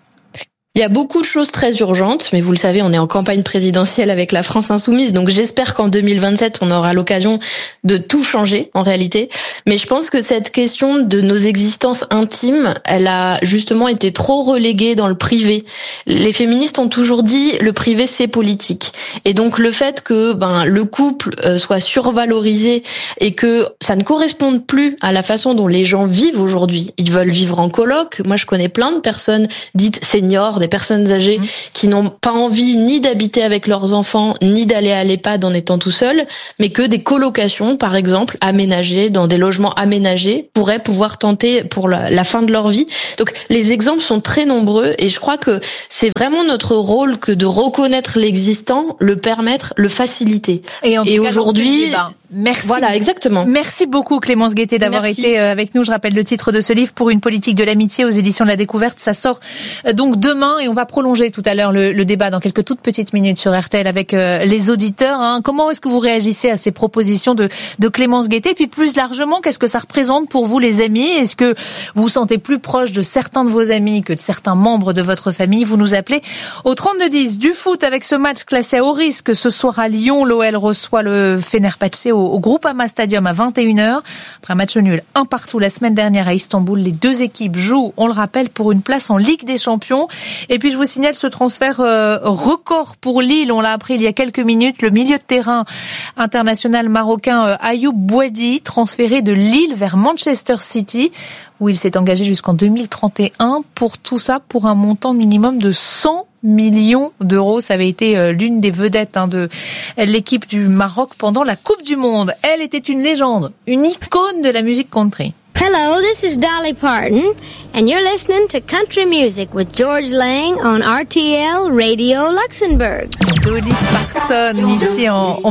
Il y a beaucoup de choses très urgentes, mais vous le savez, on est en campagne présidentielle avec la France Insoumise, donc j'espère qu'en 2027, on aura l'occasion de tout changer, en réalité. Mais je pense que cette question de nos existences intimes, elle a justement été trop reléguée dans le privé. Les féministes ont toujours dit, le privé, c'est politique. Et donc, le fait que le couple soit survalorisé et que ça ne corresponde plus à la façon dont les gens vivent aujourd'hui. Ils veulent vivre en coloc. Moi, je connais plein de personnes dites seniors, des personnes âgées qui n'ont pas envie ni d'habiter avec leurs enfants, ni d'aller à l'EHPAD en étant tout seul, mais que des colocations, par exemple, aménagées, dans des logements aménagés, pourraient pouvoir tenter pour la fin de leur vie. Donc, les exemples sont très nombreux et je crois que c'est vraiment notre rôle que de reconnaître l'existant, le permettre, le faciliter. Et aujourd'hui, merci. Voilà, exactement. Merci beaucoup Clémence Guettet d'avoir été avec nous. Je rappelle le titre de ce livre, Pour une politique de l'amitié, aux éditions de la Découverte. Ça sort donc demain et on va prolonger tout à l'heure le débat dans quelques toutes petites minutes sur RTL avec les auditeurs. Comment est-ce que vous réagissez à ces propositions de Clémence Guettet? Et puis plus largement, qu'est-ce que ça représente pour vous les amis? Est-ce que vous vous sentez plus proche de certains de vos amis que de certains membres de votre famille? Vous nous appelez au 32-10. Du foot avec ce match classé à haut risque ce soir à Lyon. L'OL reçoit le Fenerbahçe au Groupama Stadium à 21h. Après un match nul 1-1 la semaine dernière à Istanbul, les deux équipes jouent, on le rappelle, pour une place en Ligue des Champions. Et puis je vous signale ce transfert record pour Lille, on l'a appris il y a quelques minutes, le milieu de terrain international marocain Ayoub Bouadi, transféré de Lille vers Manchester City, où il s'est engagé jusqu'en 2031. Pour tout ça, pour un montant minimum de 100 millions d'euros. Ça avait été l'une des vedettes de l'équipe du Maroc pendant la Coupe du Monde. Elle était une légende, une icône de la musique country. Hello, this is Dolly Parton, and you're listening to Country Music with George Lang on RTL Radio Luxembourg. Dolly Parton, ici en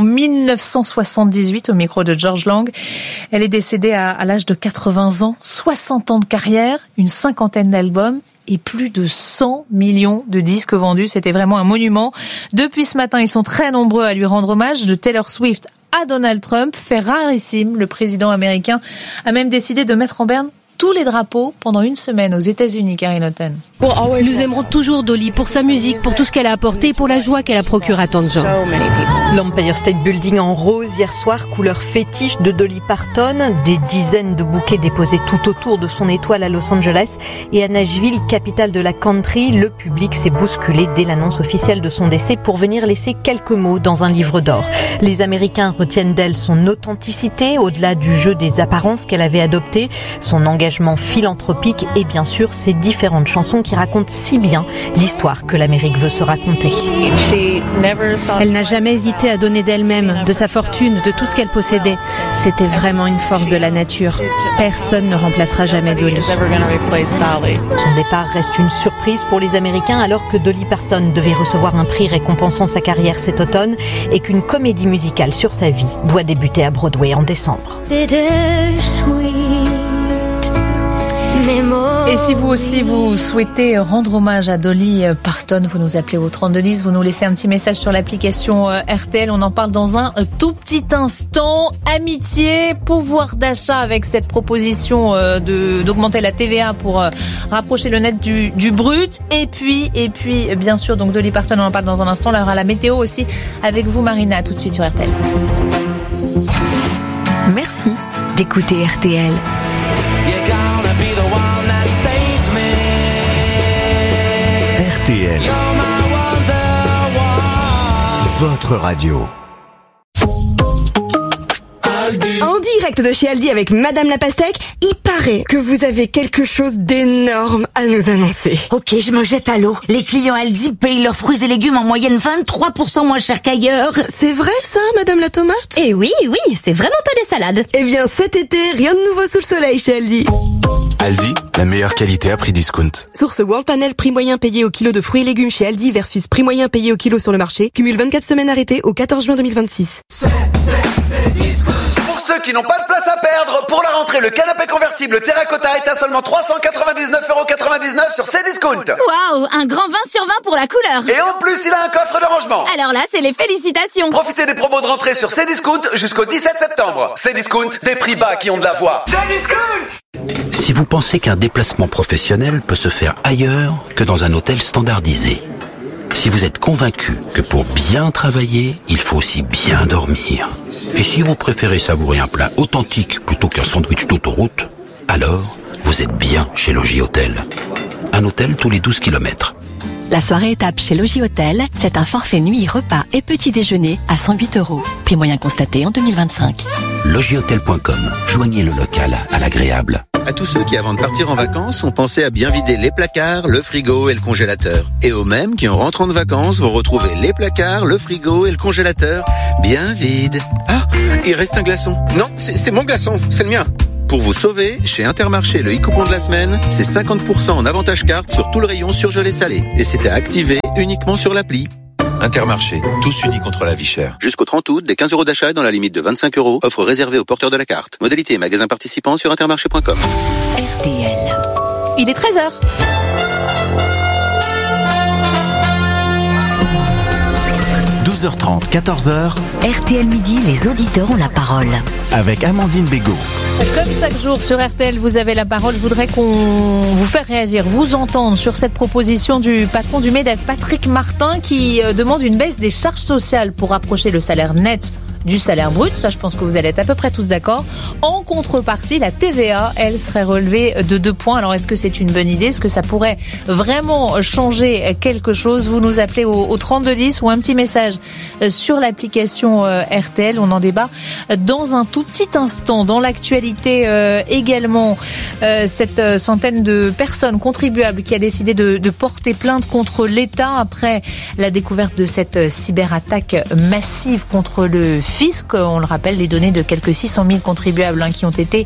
1978, au micro de George Lang. Elle est décédée à l'âge de 80 ans, 60 ans de carrière, une cinquantaine d'albums et plus de 100 millions de disques vendus. C'était vraiment un monument. Depuis ce matin, ils sont très nombreux à lui rendre hommage, de Taylor Swift à Donald Trump, fait rarissime. Le président américain a même décidé de mettre en berne tous les drapeaux pendant une semaine aux États-Unis, Karine Houghton. Nous aimerons toujours Dolly pour sa musique, pour tout ce qu'elle a apporté, pour la joie qu'elle a procuré à tant de gens. L'Empire State Building en rose hier soir, couleur fétiche de Dolly Parton. Des dizaines de bouquets déposés tout autour de son étoile à Los Angeles et à Nashville, capitale de la country. Le public s'est bousculé dès l'annonce officielle de son décès pour venir laisser quelques mots dans un livre d'or. Les Américains retiennent d'elle son authenticité, au-delà du jeu des apparences qu'elle avait adopté, son engagement philanthropique et bien sûr ses différentes chansons qui racontent si bien l'histoire que l'Amérique veut se raconter. Elle n'a jamais hésité à donner d'elle-même, de sa fortune, de tout ce qu'elle possédait. C'était vraiment une force de la nature. Personne ne remplacera jamais Dolly. Son départ reste une surprise pour les Américains alors que Dolly Parton devait recevoir un prix récompensant sa carrière cet automne et qu'une comédie musicale sur sa vie doit débuter à Broadway en décembre. Et si vous aussi vous souhaitez rendre hommage à Dolly Parton, vous nous appelez au 3210, vous nous laissez un petit message sur l'application RTL, on en parle dans un tout petit instant. Amitié, pouvoir d'achat avec cette proposition d'augmenter la TVA pour rapprocher le net du brut. Et puis bien sûr, donc Dolly Parton, on en parle dans un instant. Là, il y aura la météo aussi avec vous Marina, tout de suite sur RTL. Merci d'écouter RTL. RTL, votre radio. En direct de chez Aldi avec Madame la Pastèque, il paraît que vous avez quelque chose d'énorme à nous annoncer. Ok, je me jette à l'eau. Les clients Aldi payent leurs fruits et légumes en moyenne 23% moins cher qu'ailleurs. C'est vrai ça, Madame la Tomate? Eh oui, c'est vraiment pas des salades. Eh bien, cet été, rien de nouveau sous le soleil chez Aldi. Aldi, la meilleure qualité à prix discount. Source World Panel, prix moyen payé au kilo de fruits et légumes chez Aldi versus prix moyen payé au kilo sur le marché. Cumule 24 semaines arrêtées au 14 juin 2026. Pour ceux qui n'ont pas de place à perdre, pour la rentrée, le canapé convertible Terracotta est à seulement 399,99€ sur Cdiscount. Waouh, un grand 20 sur 20 pour la couleur. Et en plus, il a un coffre de rangement. Alors là, c'est les félicitations. Profitez des promos de rentrée sur Cdiscount jusqu'au 17 septembre. Cdiscount, des prix bas qui ont de la voix. Cdiscount! Si vous pensez qu'un déplacement professionnel peut se faire ailleurs que dans un hôtel standardisé. Si vous êtes convaincu que pour bien travailler, il faut aussi bien dormir. Et si vous préférez savourer un plat authentique plutôt qu'un sandwich d'autoroute, alors vous êtes bien chez Logis Hôtel. Un hôtel tous les 12 km. La soirée étape chez Logis Hôtel, c'est un forfait nuit, repas et petit déjeuner à 108 €. Prix moyen constaté en 2025. Logishôtel.com. Joignez le local à l'agréable. À tous ceux qui, avant de partir en vacances, ont pensé à bien vider les placards, le frigo et le congélateur. Et aux mêmes qui, en rentrant de vacances, vont retrouver les placards, le frigo et le congélateur bien vides. Ah, il reste un glaçon. Non, c'est mon glaçon, c'est le mien. Pour vous sauver, chez Intermarché, le e-coupon de la semaine, c'est 50% en avantage carte sur tout le rayon surgelé salé. Et c'était activé uniquement sur l'appli. Intermarché, tous unis contre la vie chère. Jusqu'au 30 août, des 15 € d'achat dans la limite de 25 €. Offre réservée aux porteurs de la carte. Modalité et magasins participants sur intermarché.com. RTL. Il est 13h. – 12h30, 14h. RTL Midi, les auditeurs ont la parole. Avec Amandine Bégaud. Comme chaque jour sur RTL, vous avez la parole. Je voudrais qu'on vous fasse réagir, vous entendre sur cette proposition du patron du MEDEF, Patrick Martin, qui demande une baisse des charges sociales pour rapprocher le salaire net du salaire brut. Ça, je pense que vous allez être à peu près tous d'accord. En contrepartie, la TVA, elle, serait relevée de 2 points. Alors, est-ce que c'est une bonne idée? Est-ce que ça pourrait vraiment changer quelque chose? Vous nous appelez au 3210 ou un petit message sur l'application RTL. On en débat dans un tout petit instant. Dans l'actualité également, cette centaine de personnes contribuables qui a décidé de porter plainte contre l'État après la découverte de cette cyberattaque massive contre le fisc. On le rappelle, les données de quelques 600 000 contribuables qui ont été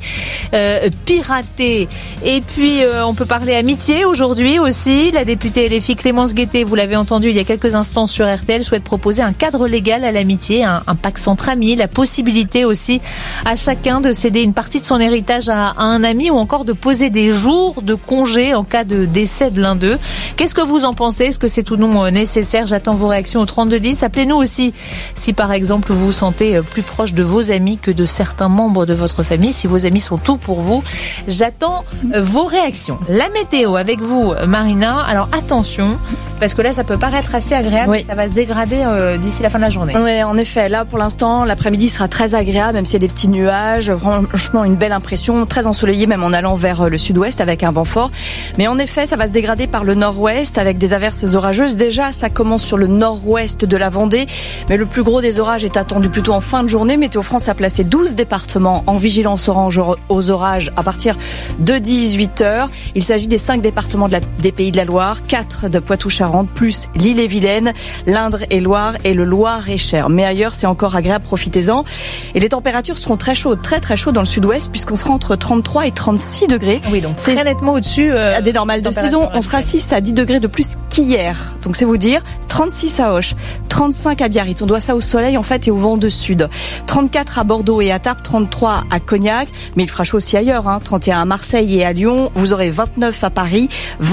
piratées. Et puis, on peut parler amitié aujourd'hui aussi. La députée LFI Clémence Guettet, vous l'avez entendu il y a quelques instants sur RTL, souhaite proposer un cadre légal à l'amitié, un pacte entre amis, la possibilité aussi à chacun de céder une partie de son héritage à un ami ou encore de poser des jours de congé en cas de décès de l'un d'eux. Qu'est-ce que vous en pensez? Est-ce que c'est ou non nécessaire? J'attends vos réactions au 3210. Appelez-nous aussi si par exemple vous vous sentez plus proche de vos amis que de certains membres de votre famille, si vos amis sont tout pour vous. J'attends vos réactions. La météo avec vous, Marina. Alors attention, parce que là ça peut paraître assez agréable, mais ça va se dégrader d'ici la fin de la journée. Oui, en effet, là pour l'instant l'après-midi sera très agréable, même s'il y a des petits nuages. Franchement, une belle impression, très ensoleillé même en allant vers le sud-ouest avec un vent fort. Mais en effet, ça va se dégrader par le nord-ouest avec des averses orageuses. Déjà, ça commence sur le nord-ouest de la Vendée, mais le plus gros des orages est attendu plutôt en fin de journée. Météo France a placé 12 départements en vigilance orange aux orages à partir de 18h. Il s'agit des 5 départements des Pays de la Loire, 4 de Poitou-Charentes, plus l'Ille-et-Vilaine, l'Indre et Loire et le Loir-et-Cher. Mais ailleurs, c'est encore agréable, profitez-en. Et les températures seront très chaudes, très très chaudes dans le sud-ouest, puisqu'on sera entre 33 et 36 degrés. Oui, donc c'est très nettement au-dessus des normales de saison. On sera 6 à 10 degrés de plus qu'hier. Donc c'est vous dire, 36 à Auch, 35 à Biarritz. On doit ça au soleil en fait et au vent de sud. 34 à Bordeaux et à Tarbes, 33 à Cognac, mais il fera chaud aussi ailleurs, 31 à Marseille et à Lyon. Vous aurez 29 à Paris,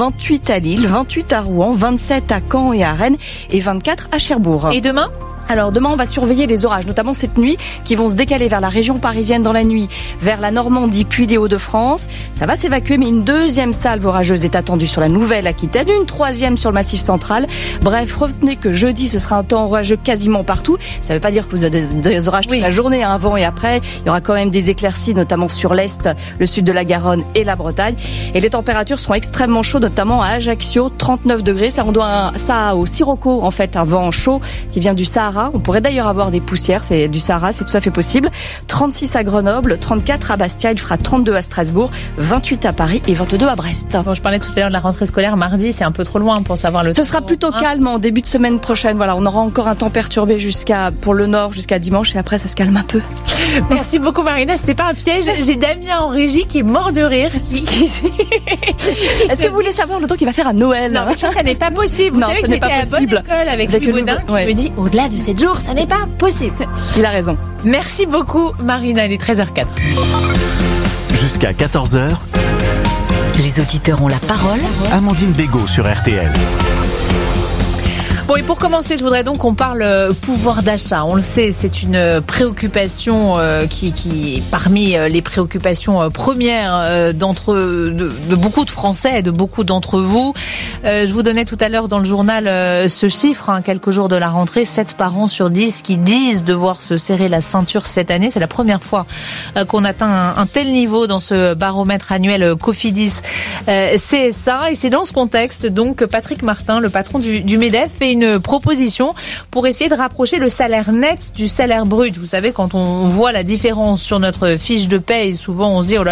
28 à Lille, 28 à Rouen, 27 à Caen et à Rennes et 24 à Cherbourg. Et demain ? Alors demain, on va surveiller les orages, notamment cette nuit, qui vont se décaler vers la région parisienne dans la nuit, vers la Normandie puis les Hauts-de-France. Ça va s'évacuer, mais une deuxième salve orageuse est attendue sur la Nouvelle-Aquitaine, une troisième sur le Massif central. Bref, retenez que jeudi, ce sera un temps orageux quasiment partout. Ça ne veut pas dire que vous avez des orages toute la journée, avant et après. Il y aura quand même des éclaircies, notamment sur l'Est, le sud de la Garonne et la Bretagne. Et les températures seront extrêmement chaudes, notamment à Ajaccio, 39 degrés. Ça, on doit ça au Sirocco, en fait, un vent chaud qui vient du Sahara. On pourrait d'ailleurs avoir des poussières, c'est du Sahara, c'est tout à fait possible. 36 à Grenoble, 34 à Bastia, il fera 32 à Strasbourg, 28 à Paris et 22 à Brest. Bon, je parlais tout à l'heure de la rentrée scolaire mardi, c'est un peu trop loin pour savoir le temps. Ce sera plutôt calme en début de semaine prochaine. Voilà, on aura encore un temps perturbé pour le nord jusqu'à dimanche et après ça se calme un peu. Merci beaucoup Marina, c'était pas un piège. J'ai Damien en régie qui est mort de rire. Est-ce que vous voulez savoir le temps qu'il va faire à Noël? Non, mais ça n'est pas possible. Vous savez que j'étais à la bonne école avec Louis Baudin qui me dit au-delà de 7 jours, ça n'est pas possible. Il a raison. Merci beaucoup Marina, il est 13h04. Jusqu'à 14h. Les auditeurs ont la parole. Amandine Bégaud sur RTL. Bon, et pour commencer, je voudrais donc qu'on parle pouvoir d'achat. On le sait, c'est une préoccupation qui est parmi les préoccupations premières de beaucoup de Français et de beaucoup d'entre vous. Je vous donnais tout à l'heure dans le journal ce chiffre, quelques jours de la rentrée, 7 parents sur 10 qui disent devoir se serrer la ceinture cette année. C'est la première fois qu'on atteint un tel niveau dans ce baromètre annuel Cofidis CSA. Et c'est dans ce contexte donc que Patrick Martin, le patron du MEDEF, fait une proposition pour essayer de rapprocher le salaire net du salaire brut. Vous savez, quand on voit la différence sur notre fiche de paye, souvent on se dit oh là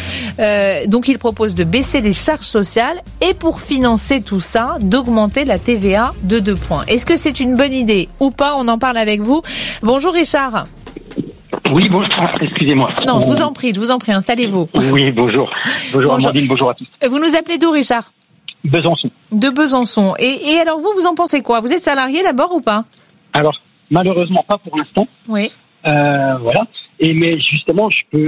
là. Donc il propose de baisser les charges sociales et pour financer tout ça, d'augmenter la TVA de 2 points. Est-ce que c'est une bonne idée ou pas? On en parle avec vous. Bonjour Richard. Oui, bonjour, excusez-moi. Non, je vous en prie, installez-vous. Oui, bonjour. Bonjour Amandine, bonjour à tous. Vous nous appelez d'où, Richard? Besançon. De Besançon. Et alors vous en pensez quoi? Vous êtes salarié d'abord ou pas? Alors, malheureusement pas pour l'instant. Oui. Voilà. Mais justement, je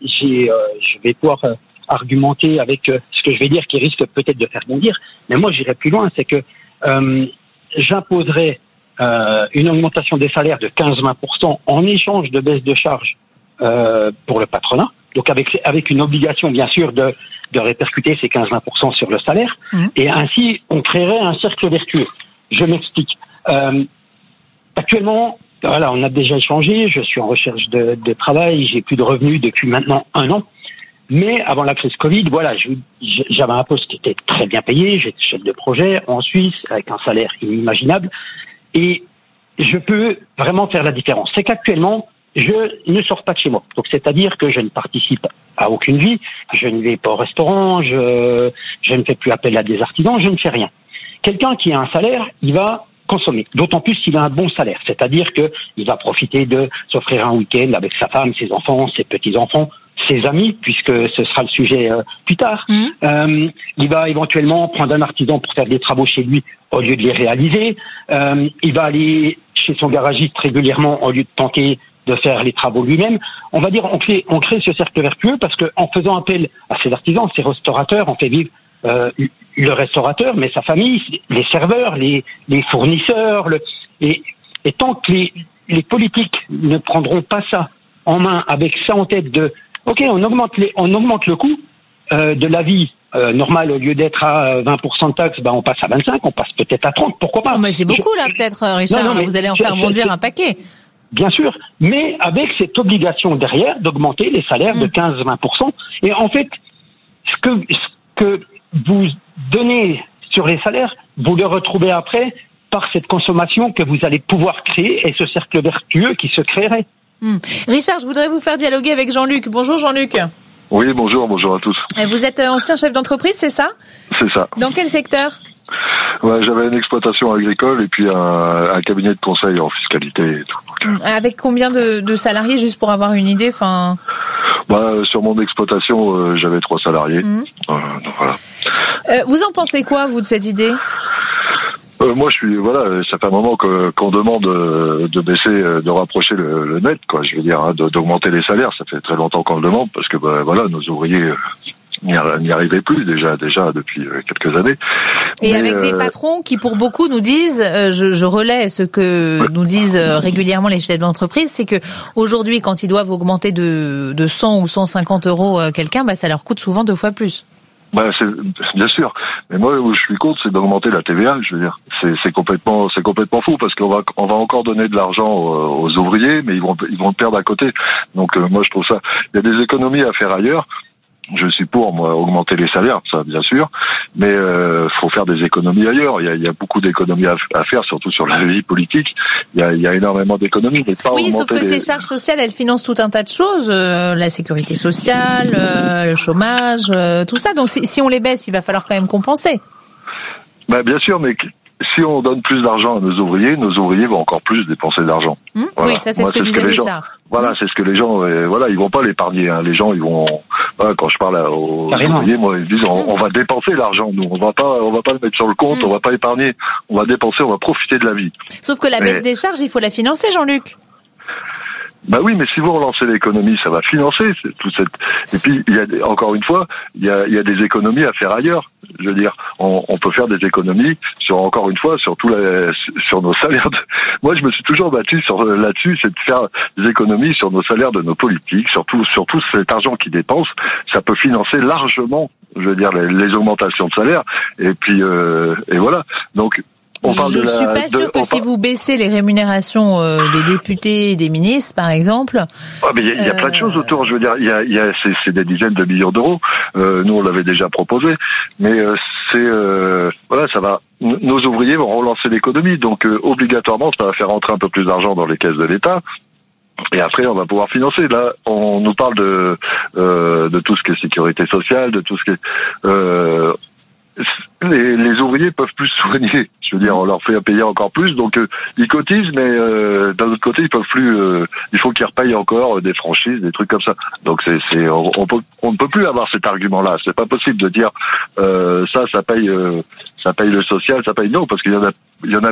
vais pouvoir argumenter avec ce que je vais dire qui risque peut-être de faire bondir. Mais moi, j'irai plus loin, c'est que j'imposerai une augmentation des salaires de 15-20% en échange de baisse de charges pour le patronat. Donc avec une obligation bien sûr de répercuter ces 15-20% sur le salaire. Et ainsi on créerait un cercle vertueux. Je m'explique. Actuellement, voilà, on a déjà échangé, je suis en recherche de travail, j'ai plus de revenus depuis maintenant 1 an. Mais avant la crise Covid, voilà, j'avais un poste qui était très bien payé, j'étais chef de projet en Suisse avec un salaire inimaginable. Et je peux vraiment faire la différence. C'est qu'actuellement, je ne sors pas de chez moi. Donc, c'est-à-dire que je ne participe à aucune vie, je ne vais pas au restaurant, je ne fais plus appel à des artisans, je ne fais rien. Quelqu'un qui a un salaire, il va consommer. D'autant plus s'il a un bon salaire. C'est-à-dire que il va profiter de s'offrir un week-end avec sa femme, ses enfants, ses petits-enfants, ses amis, puisque ce sera le sujet plus tard. Il va éventuellement prendre un artisan pour faire des travaux chez lui au lieu de les réaliser. Il va aller chez son garagiste régulièrement au lieu de tenter de faire les travaux lui-même. On va dire, on crée ce cercle vertueux parce que en faisant appel à ces artisans, ces restaurateurs, on fait vivre le restaurateur, mais sa famille, les serveurs, les fournisseurs, et tant que les politiques ne prendront pas ça en main avec ça en tête de OK, on augmente le coût de la vie normale, au lieu d'être à 20% de taxes, on passe à 25, on passe peut-être à 30, pourquoi pas? Mais c'est beaucoup là, peut-être, Richard. Non, vous allez en faire bondir un paquet. Bien sûr, mais avec cette obligation derrière d'augmenter les salaires de 15-20%. Et en fait, ce que vous donnez sur les salaires, vous le retrouvez après par cette consommation que vous allez pouvoir créer et ce cercle vertueux qui se créerait. Richard, je voudrais vous faire dialoguer avec Jean-Luc. Bonjour Jean-Luc. Oui, bonjour à tous. Vous êtes ancien chef d'entreprise, c'est ça? C'est ça. Dans quel secteur? Ouais, j'avais une exploitation agricole et puis un cabinet de conseil en fiscalité et tout. Avec combien de salariés, juste pour avoir une idée, sur mon exploitation, j'avais 3 salariés. Donc voilà. Vous en pensez quoi, vous, de cette idée? Moi, ça fait un moment qu'on demande de baisser, de rapprocher le net, quoi. Je veux dire, d'augmenter les salaires. Ça fait très longtemps qu'on le demande parce que, nos ouvriers n'y arrivaient plus déjà depuis quelques années. Et avec des patrons qui, pour beaucoup, nous disent, je relais ce que nous disent régulièrement les chefs d'entreprise, c'est que aujourd'hui, quand ils doivent augmenter de 100 ou 150 euros quelqu'un, ça leur coûte souvent 2 fois plus. C'est bien sûr, mais moi où je suis contre, c'est d'augmenter la TVA. Je veux dire, c'est complètement fou parce qu'on va encore donner de l'argent aux ouvriers, mais ils vont le perdre à côté. Donc moi je trouve ça, il y a des économies à faire ailleurs. Je suis pour, moi, augmenter les salaires, ça, bien sûr, mais faut faire des économies ailleurs. Il y a beaucoup d'économies à faire, surtout sur la vie politique. Il y a énormément d'économies, mais pas oui, sauf que ces charges sociales, elles financent tout un tas de choses, la sécurité sociale, le chômage, tout ça. Donc, si on les baisse, il va falloir quand même compenser. Bien sûr, mais si on donne plus d'argent à nos ouvriers vont encore plus dépenser d'argent. Voilà. Oui, ça c'est ce que disait Richard. Voilà, c'est ce que les gens, ils vont pas l'épargner. Les gens, ils vont. Quand je parle aux ouvriers, moi, ils disent, on va dépenser l'argent. Nous, on va pas le mettre sur le compte, on va pas épargner. On va dépenser, on va profiter de la vie. Sauf que la baisse des charges, il faut la financer, Jean-Luc. Bah oui, mais si vous relancez l'économie, ça va financer toute cette. Et puis il y a encore une fois, il y a des économies à faire ailleurs. Je veux dire, on peut faire des économies sur encore une fois sur nos salaires. Moi, je me suis toujours battu là-dessus, c'est de faire des économies sur nos salaires de nos politiques, surtout cet argent qu'ils dépensent, ça peut financer largement, je veux dire, les augmentations de salaire. Et puis et voilà. Donc je ne suis pas sûr que si vous baissez les rémunérations des députés et des ministres, par exemple... mais il y a plein de choses autour. Je veux dire, c'est des dizaines de millions d'euros. Nous, on l'avait déjà proposé. Mais voilà, ça va... Nos ouvriers vont relancer l'économie. Donc, obligatoirement, ça va faire rentrer un peu plus d'argent dans les caisses de l'État. Et après, on va pouvoir financer. Là, on nous parle de tout ce qui est sécurité sociale, de tout ce qui est... les ouvriers peuvent plus soigner. Je veux dire, on leur fait payer encore plus, donc ils cotisent, mais d'un autre côté, ils peuvent plus. Il faut qu'ils repayent encore des franchises, des trucs comme ça. Donc on ne peut plus avoir cet argument-là. C'est pas possible de dire ça paye le social, ça paye non, parce qu'il y en a